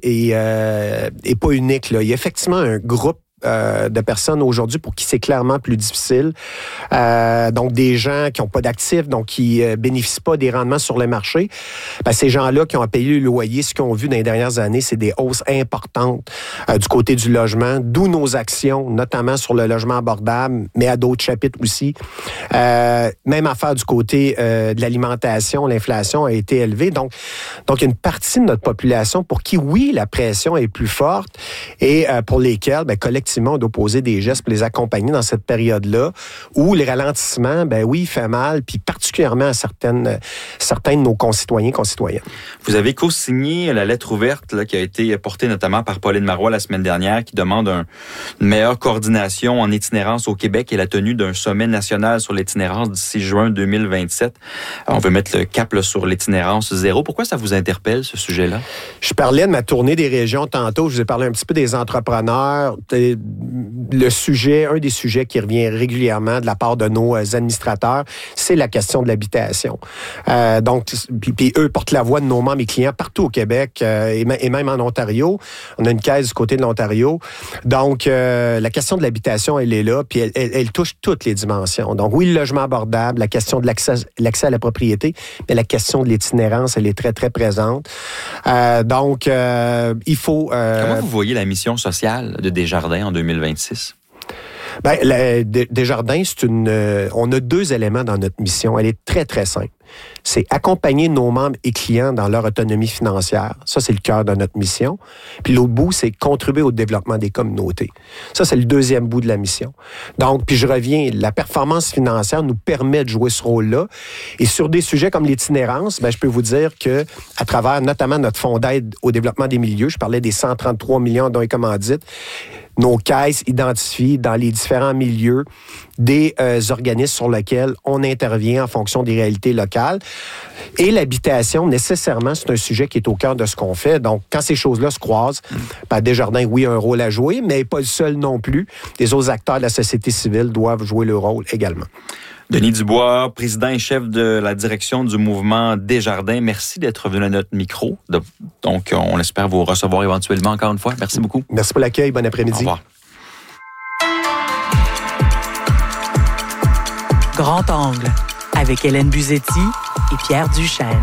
est pas unique. Là. Il y a effectivement un groupe de personnes aujourd'hui pour qui c'est clairement plus difficile. Donc, des gens qui n'ont pas d'actifs, donc qui bénéficient pas des rendements sur le marché. Ben, ces gens-là qui ont à payer le loyer, ce qu'ils ont vu dans les dernières années, c'est des hausses importantes du côté du logement, d'où nos actions, notamment sur le logement abordable, mais à d'autres chapitres aussi. Même affaire du côté de l'alimentation, l'inflation a été élevée. Donc, il y a une partie de notre population pour qui, oui, la pression est plus forte et pour lesquels, ben, collectivement, on doit poser des gestes pour les accompagner dans cette période-là où les ralentissements, ben oui, il fait mal, puis particulièrement à certains de nos concitoyens et concitoyennes. Vous avez co-signé la lettre ouverte là, qui a été portée notamment par Pauline Marois la semaine dernière, qui demande une meilleure coordination en itinérance au Québec et la tenue d'un sommet national sur l'itinérance d'ici juin 2027. On veut mettre le cap là, sur l'itinérance zéro. Pourquoi ça vous interpelle, ce sujet-là? Je parlais de ma tournée des régions tantôt. Je vous ai parlé un petit peu des entrepreneurs. Un des sujets qui revient régulièrement de la part de nos administrateurs, c'est la question de l'habitation. Donc, puis eux portent la voix de nos membres et clients partout au Québec et même en Ontario. On a une caisse du côté de l'Ontario. Donc, la question de l'habitation, elle est là, puis elle touche toutes les dimensions. Donc, oui, le logement abordable, la question de l'accès à la propriété, mais la question de l'itinérance, elle est très, très présente. Donc, il faut... Comment vous voyez la mission sociale de Desjardins en 2026? Ben, Desjardins, on a 2 éléments dans notre mission. Elle est très, très simple. C'est accompagner nos membres et clients dans leur autonomie financière. Ça, c'est le cœur de notre mission. Puis l'autre bout, c'est contribuer au développement des communautés. Ça, c'est le deuxième bout de la mission. Donc, puis je reviens, la performance financière nous permet de jouer ce rôle-là. Et sur des sujets comme l'itinérance, ben, je peux vous dire que à travers notamment notre fonds d'aide au développement des milieux, je parlais des 133 millions dont les commandites, nos caisses identifient dans les différents milieux des organismes sur lesquels on intervient en fonction des réalités locales. Et l'habitation, nécessairement, c'est un sujet qui est au cœur de ce qu'on fait. Donc, quand ces choses-là se croisent, Desjardins, oui, a un rôle à jouer, mais pas le seul non plus. Les autres acteurs de la société civile doivent jouer leur rôle également. Denis Dubois, président et chef de la direction du mouvement Desjardins, merci d'être venu à notre micro. Donc, on espère vous recevoir éventuellement encore une fois. Merci beaucoup. Merci pour l'accueil. Bon après-midi. Au revoir. Grand angle, avec Hélène Buzetti et Pierre Duchesne.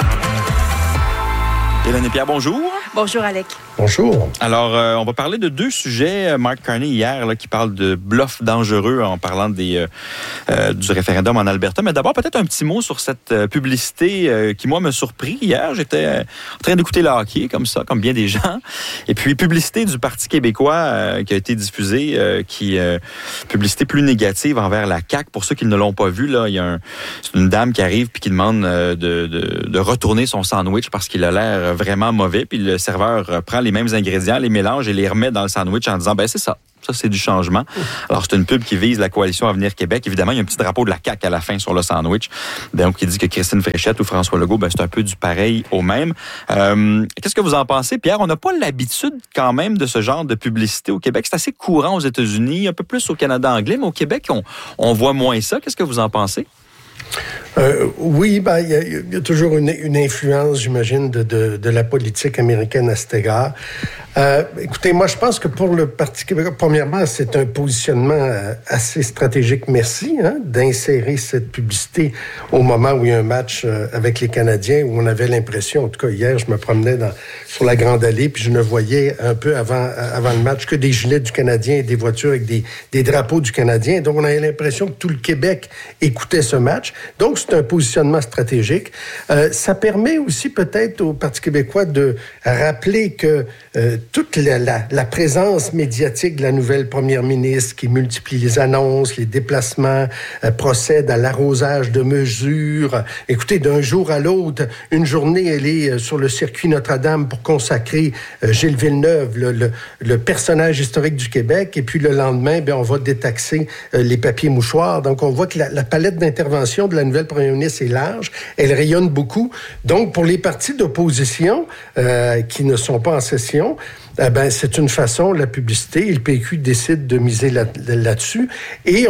Hélène et Pierre, bonjour. Bonjour, Alec. Bonjour. Alors, on va parler de deux sujets. Mark Carney, hier, qui parle de bluff dangereux en parlant du référendum en Alberta. Mais d'abord, peut-être un petit mot sur cette publicité qui, moi, me surprit. Hier, j'étais en train d'écouter le hockey, comme ça, comme bien des gens. Et puis, publicité du Parti québécois qui a été diffusée, publicité plus négative envers la CAQ. Pour ceux qui ne l'ont pas vu, là, c'est une dame qui arrive puis qui demande de retourner son sandwich parce qu'il a l'air vraiment mauvais. Puis le serveur prend les mêmes ingrédients, les mélange et les remet dans le sandwich en disant, c'est ça. Ça, c'est du changement. Alors, c'est une pub qui vise la coalition Avenir Québec. Évidemment, il y a un petit drapeau de la CAQ à la fin sur le sandwich. Donc, qui dit que Christine Fréchette ou François Legault, c'est un peu du pareil au même. Qu'est-ce que vous en pensez, Pierre? On n'a pas l'habitude quand même de ce genre de publicité au Québec. C'est assez courant aux États-Unis, un peu plus au Canada anglais, mais au Québec, on voit moins ça. Qu'est-ce que vous en pensez? Oui, il y a toujours une influence, j'imagine, de la politique américaine à cet égard. Écoutez, moi, je pense que pour le Parti québécois, premièrement, c'est un positionnement assez stratégique, merci, d'insérer cette publicité au moment où il y a un match avec les Canadiens, où on avait l'impression, en tout cas hier, je me promenais sur la Grande Allée, puis je ne voyais un peu avant le match que des gilets du Canadien et des voitures avec des drapeaux du Canadien. Donc, on avait l'impression que tout le Québec écoutait ce match. Donc, c'est un positionnement stratégique. Ça permet aussi peut-être au Parti québécois de rappeler que toute la présence médiatique de la nouvelle première ministre qui multiplie les annonces, les déplacements, procède à l'arrosage de mesures. Écoutez, d'un jour à l'autre, une journée, elle est sur le circuit Notre-Dame pour consacrer Gilles Villeneuve, le personnage historique du Québec, et puis le lendemain, on va détaxer les papiers mouchoirs. Donc, on voit que la palette d'intervention de la nouvelle première ministre est large, elle rayonne beaucoup. Donc, pour les partis d'opposition qui ne sont pas en session, c'est une façon, la publicité, et le PQ décide de miser là-dessus. Et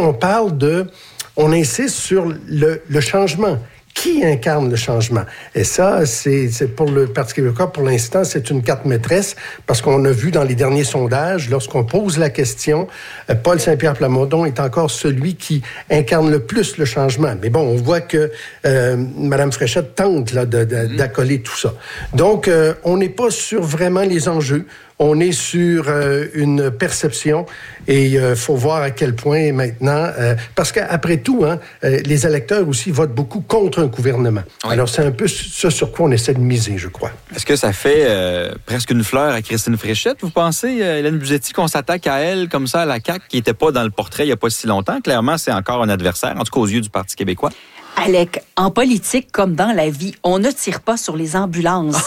on insiste sur le changement. Qui incarne le changement? Et ça, c'est pour le Parti québécois, pour l'instant, c'est une carte maîtresse, parce qu'on a vu dans les derniers sondages, lorsqu'on pose la question, Paul Saint-Pierre Plamondon est encore celui qui incarne le plus le changement. Mais bon, on voit que Mme Fréchette tente d'accoler tout ça. Donc, on n'est pas sur vraiment les enjeux. On est sur une perception et il faut voir à quel point maintenant, parce qu'après tout, les électeurs aussi votent beaucoup contre un gouvernement. Oui. Alors, c'est un peu ce sur quoi on essaie de miser, je crois. Est-ce que ça fait presque une fleur à Christine Fréchette, vous pensez, Hélène Buzetti, qu'on s'attaque à elle comme ça, à la CAQ, qui n'était pas dans le portrait il n'y a pas si longtemps? Clairement, c'est encore un adversaire, en tout cas aux yeux du Parti québécois. Alec, en politique comme dans la vie, on ne tire pas sur les ambulances.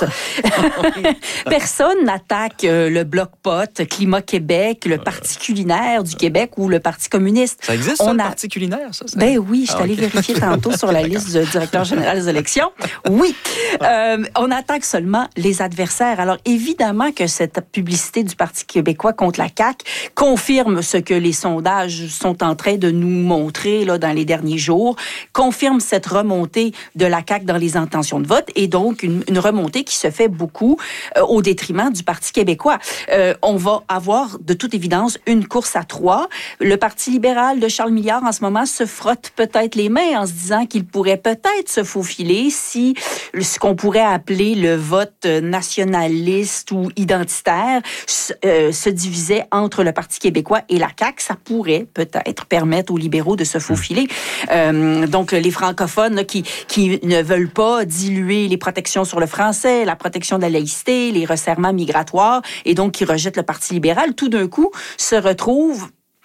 Personne n'attaque le Bloc-Pot, Climat Québec, le Parti culinaire du Québec ou le Parti communiste. Ça existe, le Parti culinaire, ça? Ben oui, je suis allée vérifier tantôt sur la liste du directeur général des élections. Oui, on attaque seulement les adversaires. Alors, évidemment que cette publicité du Parti québécois contre la CAQ confirme ce que les sondages sont en train de nous montrer là, dans les derniers jours, confirme cette remontée de la CAQ dans les intentions de vote et donc une remontée qui se fait beaucoup au détriment du Parti québécois. On va avoir de toute évidence une course à 3. Le Parti libéral de Charles Milliard en ce moment se frotte peut-être les mains en se disant qu'il pourrait peut-être se faufiler si ce qu'on pourrait appeler le vote nationaliste ou identitaire se divisait entre le Parti québécois et la CAQ. Ça pourrait peut-être permettre aux libéraux de se faufiler. Donc, les francophones là, qui ne veulent pas diluer les protections sur le français, la protection de la laïcité, les resserrements migratoires, et donc qui rejettent le Parti libéral, tout d'un coup se retrouvent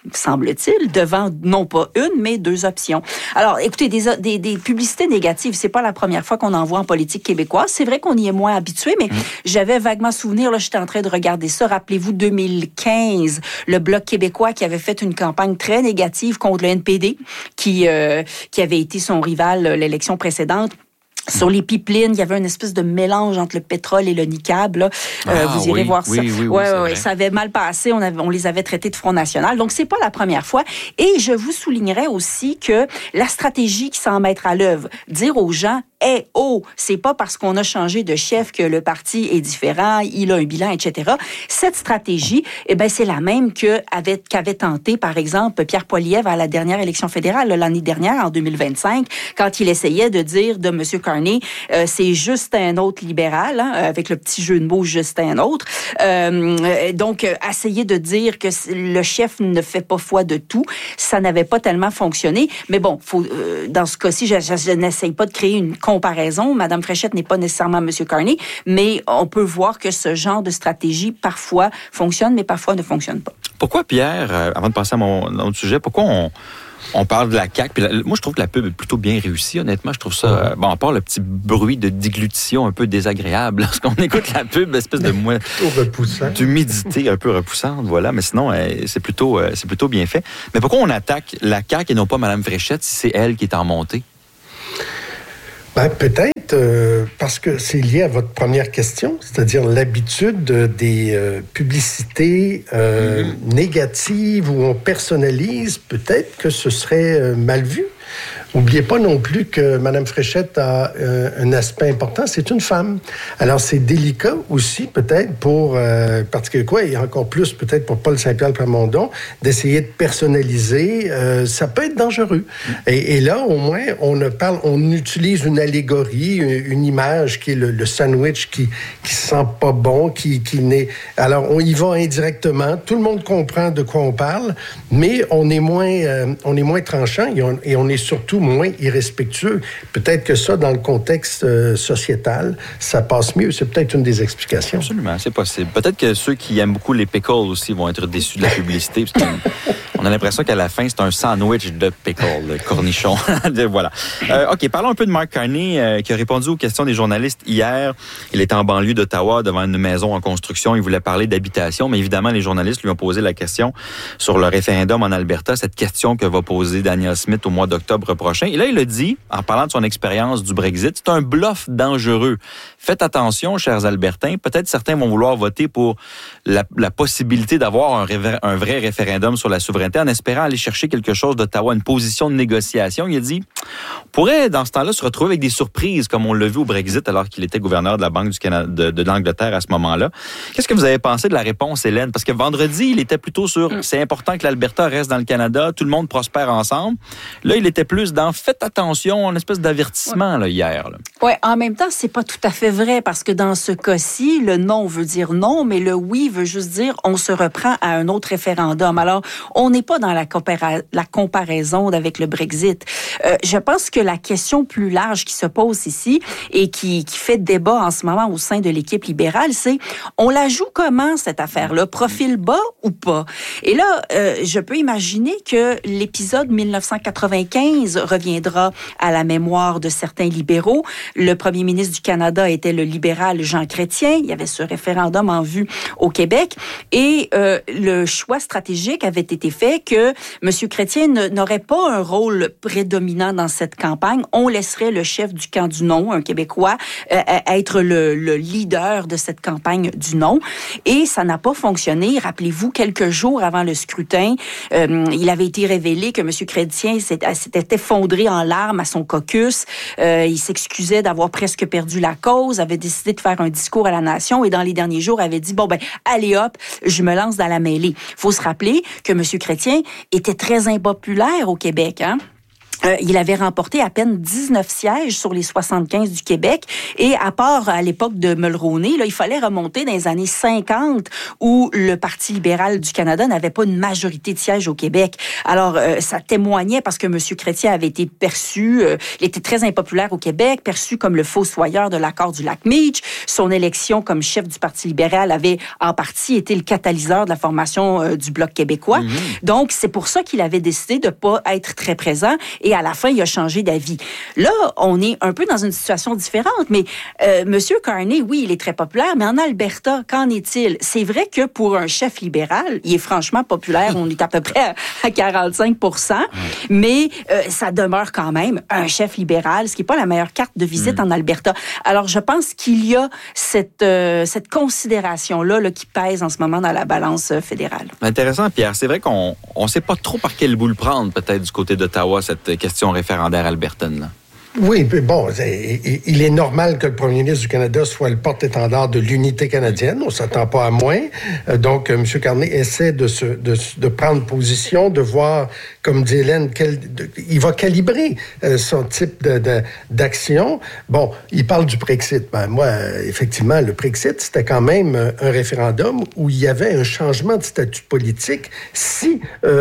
semble-t-il, devant non pas une, mais 2 options. Alors, écoutez, des publicités négatives, c'est pas la première fois qu'on en voit en politique québécoise. C'est vrai qu'on y est moins habitué, mais j'avais vaguement souvenir, là, j'étais en train de regarder ça. Rappelez-vous, 2015, le Bloc québécois qui avait fait une campagne très négative contre le NPD, qui avait été son rival l'élection précédente. Sur les pipelines, il y avait une espèce de mélange entre le pétrole et le niqab. Là. Vous irez voir ça. Oui, ça avait mal passé. On les avait traités de Front National. Donc, c'est pas la première fois. Et je vous soulignerai aussi que la stratégie qui s'en mettre à l'œuvre, dire aux gens, c'est pas parce qu'on a changé de chef que le parti est différent, il a un bilan, etc. Cette stratégie, c'est la même qu'avait tenté, par exemple, Pierre Poilievre à la dernière élection fédérale, l'année dernière, en 2025, quand il essayait de dire de M. Carney, c'est juste un autre libéral, avec le petit jeu de mots, juste un autre. Donc, essayer de dire que le chef ne fait pas foi de tout, ça n'avait pas tellement fonctionné. Mais bon, dans ce cas-ci, je n'essaye pas de créer une comparaison. Madame Fréchette n'est pas nécessairement M. Carney, mais on peut voir que ce genre de stratégie, parfois, fonctionne, mais parfois ne fonctionne pas. Pourquoi, Pierre, avant de passer à mon autre sujet, pourquoi on parle de la CAQ? Puis moi, je trouve que la pub est plutôt bien réussie, honnêtement. Je trouve ça... à part le petit bruit de déglutition un peu désagréable lorsqu'on écoute la pub, espèce de d'humidité un peu repoussante, voilà. Mais sinon, c'est plutôt bien fait. Mais pourquoi on attaque la CAQ et non pas Mme Fréchette si c'est elle qui est en montée? Peut-être parce que c'est lié à votre première question, c'est-à-dire l'habitude des publicités négatives où on personnalise. Peut-être que ce serait mal vu. N'oubliez pas non plus que Mme Fréchette a un aspect important, c'est une femme. Alors, c'est délicat aussi, peut-être, pour Parti québécois, et encore plus, peut-être, pour Paul Saint-Pierre Plamondon, d'essayer de personnaliser. Ça peut être dangereux. Et là, au moins, on utilise une allégorie, une image qui est le sandwich qui sent pas bon, qui n'est... Alors, on y va indirectement. Tout le monde comprend de quoi on parle, mais on est moins tranchant et on est surtout moins irrespectueux. Peut-être que ça, dans le contexte sociétal, ça passe mieux. C'est peut-être une des explications. Absolument, c'est possible. Peut-être que ceux qui aiment beaucoup les pickles aussi vont être déçus de la publicité, parce qu'on a l'impression qu'à la fin, c'est un sandwich de pickles, de cornichons. Voilà. OK, parlons un peu de Mark Carney, qui a répondu aux questions des journalistes hier. Il était en banlieue d'Ottawa, devant une maison en construction. Il voulait parler d'habitation, mais évidemment, les journalistes lui ont posé la question sur le référendum en Alberta, cette question que va poser Danielle Smith au mois d'octobre prochain. Et là, il a dit, en parlant de son expérience du Brexit, c'est un bluff dangereux. Faites attention, chers Albertains. Peut-être certains vont vouloir voter pour la possibilité d'avoir un vrai référendum sur la souveraineté en espérant aller chercher quelque chose d'Ottawa, une position de négociation. Il a dit, on pourrait, dans ce temps-là, se retrouver avec des surprises, comme on l'a vu au Brexit, alors qu'il était gouverneur de la Banque du Canada, de l'Angleterre à ce moment-là. Qu'est-ce que vous avez pensé de la réponse, Hélène? Parce que vendredi, il était plutôt sur c'est important que l'Alberta reste dans le Canada, tout le monde prospère ensemble. Là, il était plus dans faites attention, une espèce d'avertissement là, hier. Oui, en même temps, c'est pas tout à fait vrai parce que dans ce cas-ci, le non veut dire non, mais le oui veut juste dire on se reprend à un autre référendum. Alors, on n'est pas dans la comparaison avec le Brexit. Je pense que la question plus large qui se pose ici et qui fait débat en ce moment au sein de l'équipe libérale, c'est on la joue comment cette affaire-là? Profil bas ou pas? Et là, je peux imaginer que l'épisode 1995 reviendra à la mémoire de certains libéraux. Le premier ministre du Canada était le libéral Jean Chrétien. Il y avait ce référendum en vue au Québec. Et le choix stratégique avait été fait que M. Chrétien n'aurait pas un rôle prédominant dans cette campagne. On laisserait le chef du camp du non, un Québécois, être le leader de cette campagne du non. Et ça n'a pas fonctionné. Rappelez-vous, quelques jours avant le scrutin, il avait été révélé que M. Chrétien s'était effondré en larmes à son caucus. Il s'excusait d'avoir presque perdu la cause, avait décidé de faire un discours à la nation et dans les derniers jours avait dit, allez hop, je me lance dans la mêlée. Il faut se rappeler que M. Chrétien était très impopulaire au Québec, hein? il avait remporté à peine 19 sièges sur les 75 du Québec. Et à part à l'époque de Mulroney, là, il fallait remonter dans les années 50 où le Parti libéral du Canada n'avait pas une majorité de sièges au Québec. Alors, ça témoignait parce que M. Chrétien avait été perçu, il était très impopulaire au Québec, perçu comme le fossoyeur de l'accord du lac Meach. Son élection comme chef du Parti libéral avait en partie été le catalyseur de la formation du Bloc québécois. Donc, c'est pour ça qu'il avait décidé de pas être très présent. Et à la fin, il a changé d'avis. Là, on est un peu dans une situation différente, mais M. Carney, oui, il est très populaire, mais en Alberta, qu'en est-il? C'est vrai que pour un chef libéral, il est franchement populaire, on est à peu près à 45 %, mais ça demeure quand même un chef libéral, ce qui n'est pas la meilleure carte de visite en Alberta. Alors, je pense qu'il y a cette considération-là là, qui pèse en ce moment dans la balance fédérale. Intéressant, Pierre. C'est vrai qu'on ne sait pas trop par quel bout le prendre, peut-être, du côté d'Ottawa, cette question référendaire albertaine, là. Oui, mais bon, il est normal que le premier ministre du Canada soit le porte-étendard de l'unité canadienne. On ne s'attend pas à moins. Donc, M. Carney essaie de prendre position, de voir, comme dit Hélène, il va calibrer son type d'action. Bon, il parle du Brexit. Ben, moi, effectivement, le Brexit, c'était quand même un référendum où il y avait un changement de statut politique si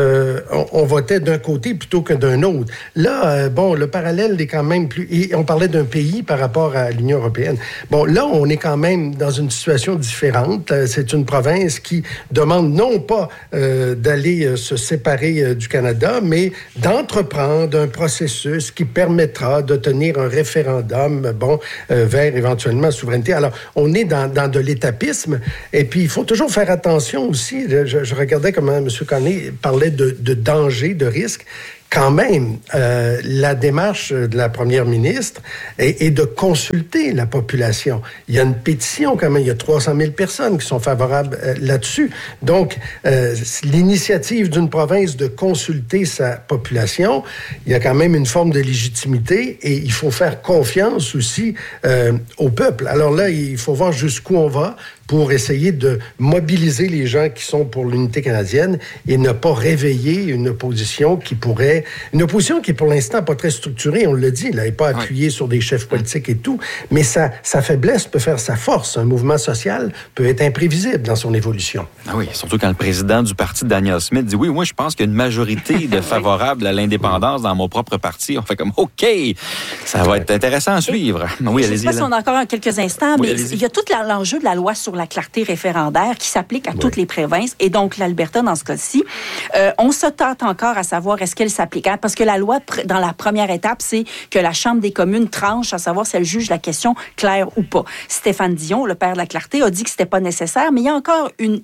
on votait d'un côté plutôt que d'un autre. Là, bon, le parallèle est quand même plus... Et on parlait d'un pays par rapport à l'Union européenne. Bon, là, on est quand même dans une situation différente. C'est une province qui demande non pas d'aller se séparer du Canada, mais d'entreprendre un processus qui permettra de tenir un référendum, vers éventuellement la souveraineté. Alors, on est dans de l'étapisme. Et puis, il faut toujours faire attention aussi. Je regardais comment M. Carney parlait de danger, de risque. Quand même, la démarche de la première ministre est de consulter la population. Il y a une pétition quand même, il y a 300 000 personnes qui sont favorables là-dessus. Donc, l'initiative d'une province de consulter sa population, il y a quand même une forme de légitimité et il faut faire confiance aussi au peuple. Alors là, il faut voir jusqu'où on va pour essayer de mobiliser les gens qui sont pour l'unité canadienne et ne pas réveiller une opposition qui pourrait... Une opposition qui est pour l'instant pas très structurée, on le dit, elle n'est pas appuyée sur des chefs politiques et tout, mais sa faiblesse peut faire sa force. Un mouvement social peut être imprévisible dans son évolution. Ah oui, surtout quand le président du parti, Daniel Smith, dit « Oui, moi, je pense qu'il y a une majorité de favorables à l'indépendance dans mon propre parti. » On fait comme « OK, ça va être intéressant à suivre. » Oui, allez-y. Je ne sais pas si on a encore quelques instants, mais il y a tout l'enjeu de la loi sur la clarté référendaire qui s'applique à toutes les provinces et donc l'Alberta dans ce cas-ci. On se tâte encore à savoir est-ce qu'elle s'applique. Parce que la loi, dans la première étape, c'est que la Chambre des communes tranche à savoir si elle juge la question claire ou pas. Stéphane Dion, le père de la clarté, a dit que c'était pas nécessaire, mais il y a encore une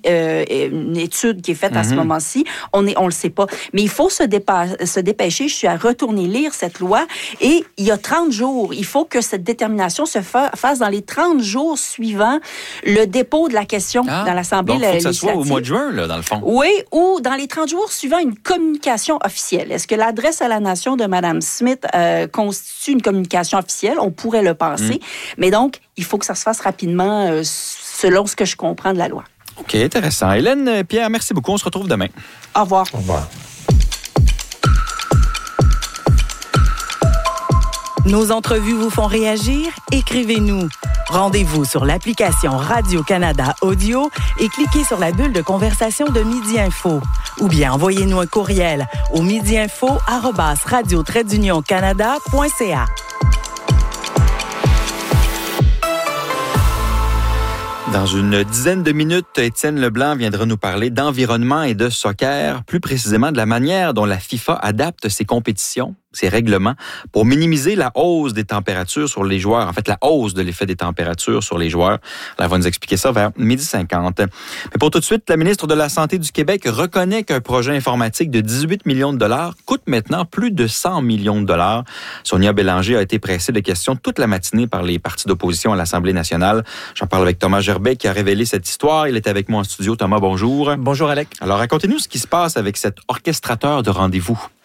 étude qui est faite à ce moment-ci. On le sait pas. Mais il faut se dépêcher. Je suis à retourner lire cette loi et il y a 30 jours. Il faut que cette détermination se fasse dans les 30 jours suivants le dépôt de la question dans l'Assemblée législative. Donc, il faut que ça soit au mois de juin, là, dans le fond. Oui, ou dans les 30 jours suivant une communication officielle. Est-ce que l'adresse à la nation de Mme Smith constitue une communication officielle? On pourrait le penser. Mais donc, il faut que ça se fasse rapidement selon ce que je comprends de la loi. OK, intéressant. Hélène, Pierre, merci beaucoup. On se retrouve demain. Au revoir. Au revoir. Nos entrevues vous font réagir? Écrivez-nous. Rendez-vous sur l'application Radio-Canada Audio et cliquez sur la bulle de conversation de Midi Info. Ou bien envoyez-nous un courriel au midiinfo@radio-canada.ca. Dans une dizaine de minutes, Étienne Leblanc viendra nous parler d'environnement et de soccer, plus précisément de la manière dont la FIFA adapte ses compétitions, ses règlements, pour minimiser la hausse des températures sur les joueurs, en fait la hausse de l'effet des températures sur les joueurs. Alors, elle va nous expliquer ça vers 12h50. Mais pour tout de suite, la ministre de la Santé du Québec reconnaît qu'un projet informatique de 18 millions de dollars coûte maintenant plus de 100 millions de dollars. Sonia Bélanger a été pressée de questions toute la matinée par les partis d'opposition à l'Assemblée nationale. J'en parle avec Thomas Gerbet qui a révélé cette histoire. Il est avec moi en studio. Thomas, bonjour. Bonjour, Alec. Alors, racontez-nous ce qui se passe avec cet orchestrateur de rendez-vous.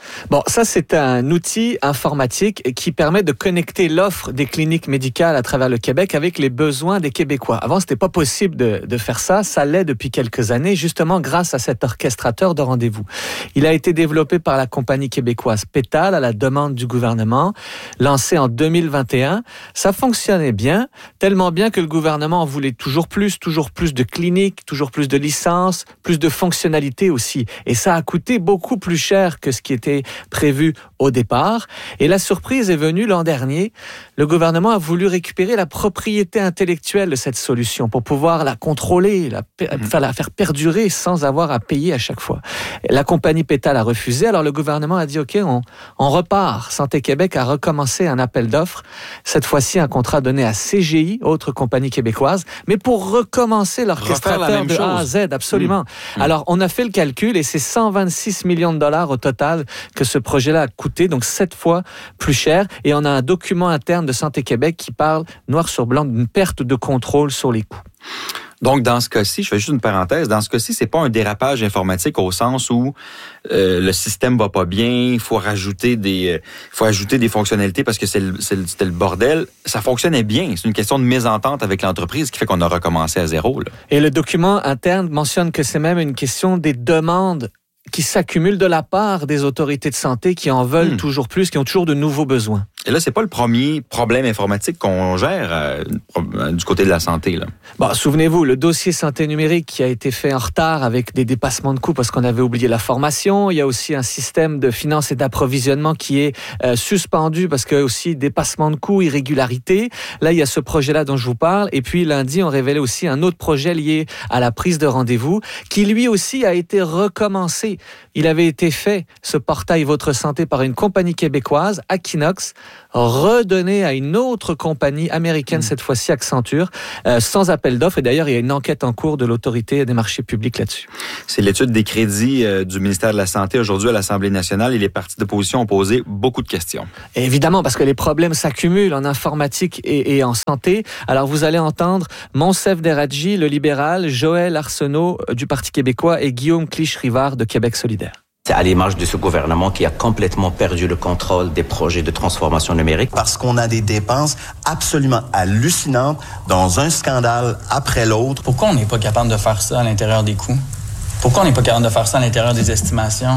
Bon, ça, c'est un outil informatique qui permet de connecter l'offre des cliniques médicales à travers le Québec avec les besoins des Québécois. Avant, c'était pas possible de faire ça. Ça l'est depuis quelques années, justement grâce à cet orchestrateur de rendez-vous. Il a été développé par la compagnie québécoise Pétale à la demande du gouvernement, lancé en 2021. Ça fonctionnait bien, tellement bien que le gouvernement en voulait toujours plus de cliniques, toujours plus de licences, plus de fonctionnalités aussi. Et ça a coûté beaucoup plus cher que ce qui était prévu au départ. Et la surprise est venue l'an dernier. Le gouvernement a voulu récupérer la propriété intellectuelle de cette solution pour pouvoir la contrôler, la faire perdurer sans avoir à payer à chaque fois. La compagnie Pétale a refusé. Alors le gouvernement a dit OK, on repart. Santé Québec a recommencé un appel d'offres. Cette fois-ci, un contrat donné à CGI, autre compagnie québécoise, mais pour recommencer l'orchestrateur de A à Z, absolument. Alors on a fait le calcul et c'est 126 millions de dollars au total que ce projet-là a coûté, donc 7 fois plus cher. Et on a un document interne de Santé Québec qui parle noir sur blanc d'une perte de contrôle sur les coûts. Donc, dans ce cas-ci, je fais juste une parenthèse, dans ce cas-ci, c'est pas un dérapage informatique au sens où le système va pas bien, il faut ajouter des fonctionnalités parce que c'était le bordel. Ça fonctionnait bien. C'est une question de mésentente avec l'entreprise qui fait qu'on a recommencé à zéro. Là. Et le document interne mentionne que c'est même une question des demandes qui s'accumulent de la part des autorités de santé qui en veulent toujours plus, qui ont toujours de nouveaux besoins. Et là, c'est pas le premier problème informatique qu'on gère du côté de la santé. Là. Bon, souvenez-vous, le dossier santé numérique qui a été fait en retard avec des dépassements de coûts parce qu'on avait oublié la formation. Il y a aussi un système de finances et d'approvisionnement qui est suspendu parce qu'il y a aussi dépassement de coûts, irrégularité. Là, il y a ce projet-là dont je vous parle. Et puis, lundi, on révélait aussi un autre projet lié à la prise de rendez-vous qui, lui aussi, a été recommencé. Il avait été fait, ce portail Votre Santé, par une compagnie québécoise, Aquinox, redonné à une autre compagnie américaine, cette fois-ci Accenture, sans appel d'offres. Et d'ailleurs, il y a une enquête en cours de l'autorité des marchés publics là-dessus. C'est l'étude des crédits du ministère de la Santé aujourd'hui à l'Assemblée nationale et les partis d'opposition ont posé beaucoup de questions. Et évidemment, parce que les problèmes s'accumulent en informatique et en santé. Alors, vous allez entendre Monsef Deradji, le libéral, Joël Arsenault du Parti québécois et Guillaume Clich-Rivard de Québec solidaire. C'est à l'image de ce gouvernement qui a complètement perdu le contrôle des projets de transformation numérique. Parce qu'on a des dépenses absolument hallucinantes dans un scandale après l'autre. Pourquoi on n'est pas capable de faire ça à l'intérieur des coûts? Pourquoi on n'est pas capable de faire ça à l'intérieur des estimations?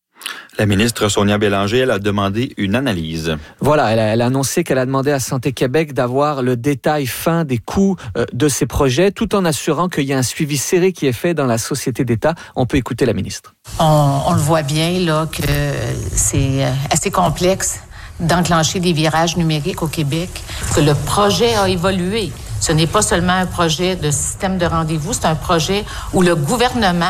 La ministre Sonia Bélanger, elle a demandé une analyse. Voilà, elle a annoncé qu'elle a demandé à Santé Québec d'avoir le détail fin des coûts de ces projets, tout en assurant qu'il y a un suivi serré qui est fait dans la société d'État. On peut écouter la ministre. On le voit bien là que c'est assez complexe d'enclencher des virages numériques au Québec, que le projet a évolué. Ce n'est pas seulement un projet de système de rendez-vous, c'est un projet où le gouvernement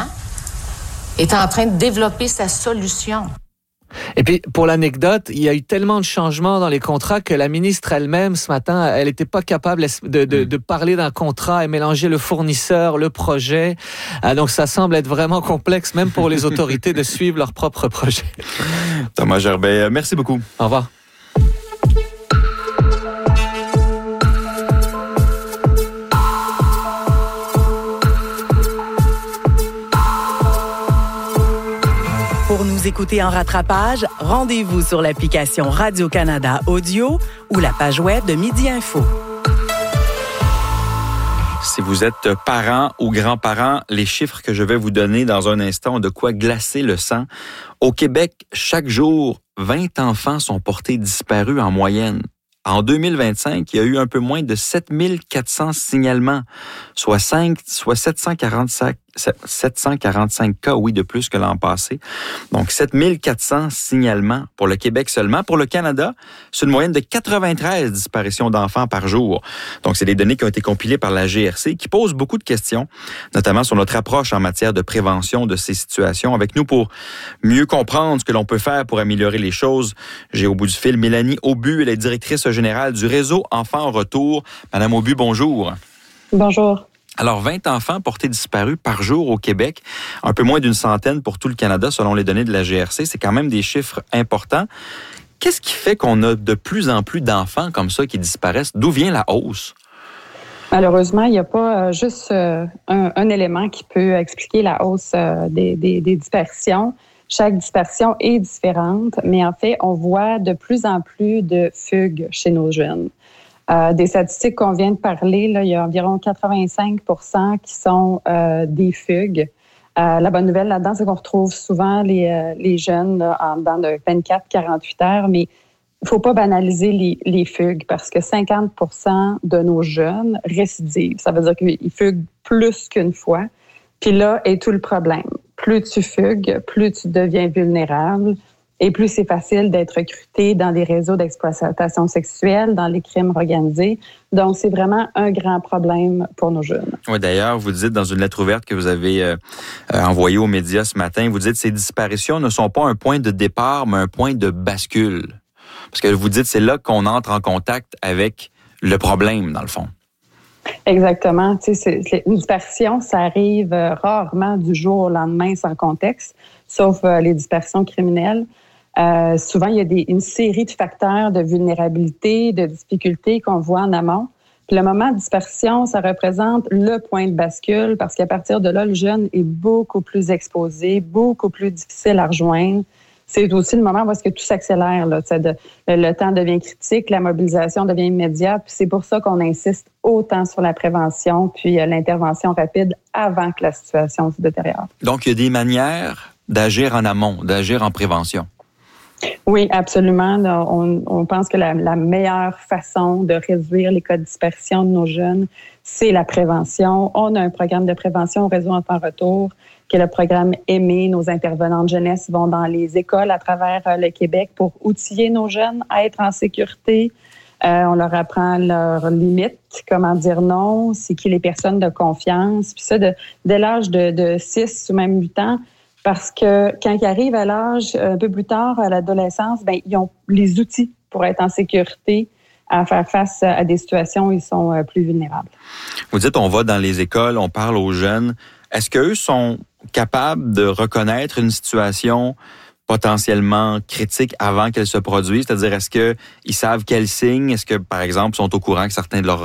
est en train de développer sa solution. Et puis, pour l'anecdote, il y a eu tellement de changements dans les contrats que la ministre elle-même, ce matin, elle n'était pas capable de parler d'un contrat et mélanger le fournisseur, le projet. Donc, ça semble être vraiment complexe, même pour les autorités, de suivre leur propre projet. Thomas Gerbet, merci beaucoup. Au revoir. Pour nous écouter en rattrapage, rendez-vous sur l'application Radio-Canada Audio ou la page web de Midi Info. Si vous êtes parent ou grand-parent, les chiffres que je vais vous donner dans un instant ont de quoi glacer le sang. Au Québec, chaque jour, 20 enfants sont portés disparus en moyenne. En 2025, il y a eu un peu moins de 7400 signalements, soit 745 cas, oui, de plus que l'an passé. Donc, 7400 signalements pour le Québec seulement. Pour le Canada, c'est une moyenne de 93 disparitions d'enfants par jour. Donc, c'est des données qui ont été compilées par la GRC qui posent beaucoup de questions, notamment sur notre approche en matière de prévention de ces situations. Avec nous pour mieux comprendre ce que l'on peut faire pour améliorer les choses, j'ai au bout du fil Mélanie Aubu, elle est directrice générale du réseau Enfants en retour. Madame Aubu, bonjour. Bonjour. Alors, 20 enfants portés disparus par jour au Québec, un peu moins d'une centaine pour tout le Canada, selon les données de la GRC. C'est quand même des chiffres importants. Qu'est-ce qui fait qu'on a de plus en plus d'enfants comme ça qui disparaissent? D'où vient la hausse? Malheureusement, il n'y a pas juste un élément qui peut expliquer la hausse des disparitions. Chaque dispersion est différente, mais en fait, on voit de plus en plus de fugues chez nos jeunes. Des statistiques qu'on vient de parler, là, il y a environ 85% qui sont des fugues. La bonne nouvelle là-dedans, c'est qu'on retrouve souvent les jeunes là, en dedans de 24-48 heures, mais il ne faut pas banaliser les fugues parce que 50% de nos jeunes récidivent. Ça veut dire qu'ils fuguent plus qu'une fois. Puis là est tout le problème. Plus tu fugues, plus tu deviens vulnérable et plus c'est facile d'être recruté dans des réseaux d'exploitation sexuelle, dans les crimes organisés. Donc, c'est vraiment un grand problème pour nos jeunes. Oui, d'ailleurs, vous dites dans une lettre ouverte que vous avez envoyée aux médias ce matin, vous dites que ces disparitions ne sont pas un point de départ, mais un point de bascule. Parce que vous dites c'est là qu'on entre en contact avec le problème, dans le fond. Une dispersion, ça arrive rarement du jour au lendemain sans contexte, sauf les dispersions criminelles. Souvent, il y a une série de facteurs de vulnérabilité, de difficultés qu'on voit en amont. Puis le moment de dispersion, ça représente le point de bascule parce qu'à partir de là, le jeune est beaucoup plus exposé, beaucoup plus difficile à rejoindre. C'est aussi le moment où est-ce que tout s'accélère. Là, le temps devient critique, la mobilisation devient immédiate. Puis c'est pour ça qu'on insiste autant sur la prévention puis l'intervention rapide avant que la situation se détériore. Donc, il y a des manières d'agir en amont, d'agir en prévention. Oui, absolument. On pense que la meilleure façon de réduire les cas de dispersion de nos jeunes, c'est la prévention. On a un programme de prévention au réseau Enfants Retour, qui est le programme Aimer. Nos intervenants de jeunesse vont dans les écoles à travers le Québec pour outiller nos jeunes à être en sécurité. On leur apprend leurs limites, comment dire non, c'est qui les personnes de confiance. Puis ça, dès l'âge de 6 ou même 8 ans, parce que quand ils arrivent à l'âge un peu plus tard, à l'adolescence, ils ont les outils pour être en sécurité, à faire face à des situations où ils sont plus vulnérables. Vous dites, on va dans les écoles, on parle aux jeunes. Est-ce qu'eux sont capables de reconnaître une situation potentiellement critique avant qu'elle se produise? C'est-à-dire, est-ce qu'ils savent quels signes? Est-ce que, par exemple, sont au courant que certains de leurs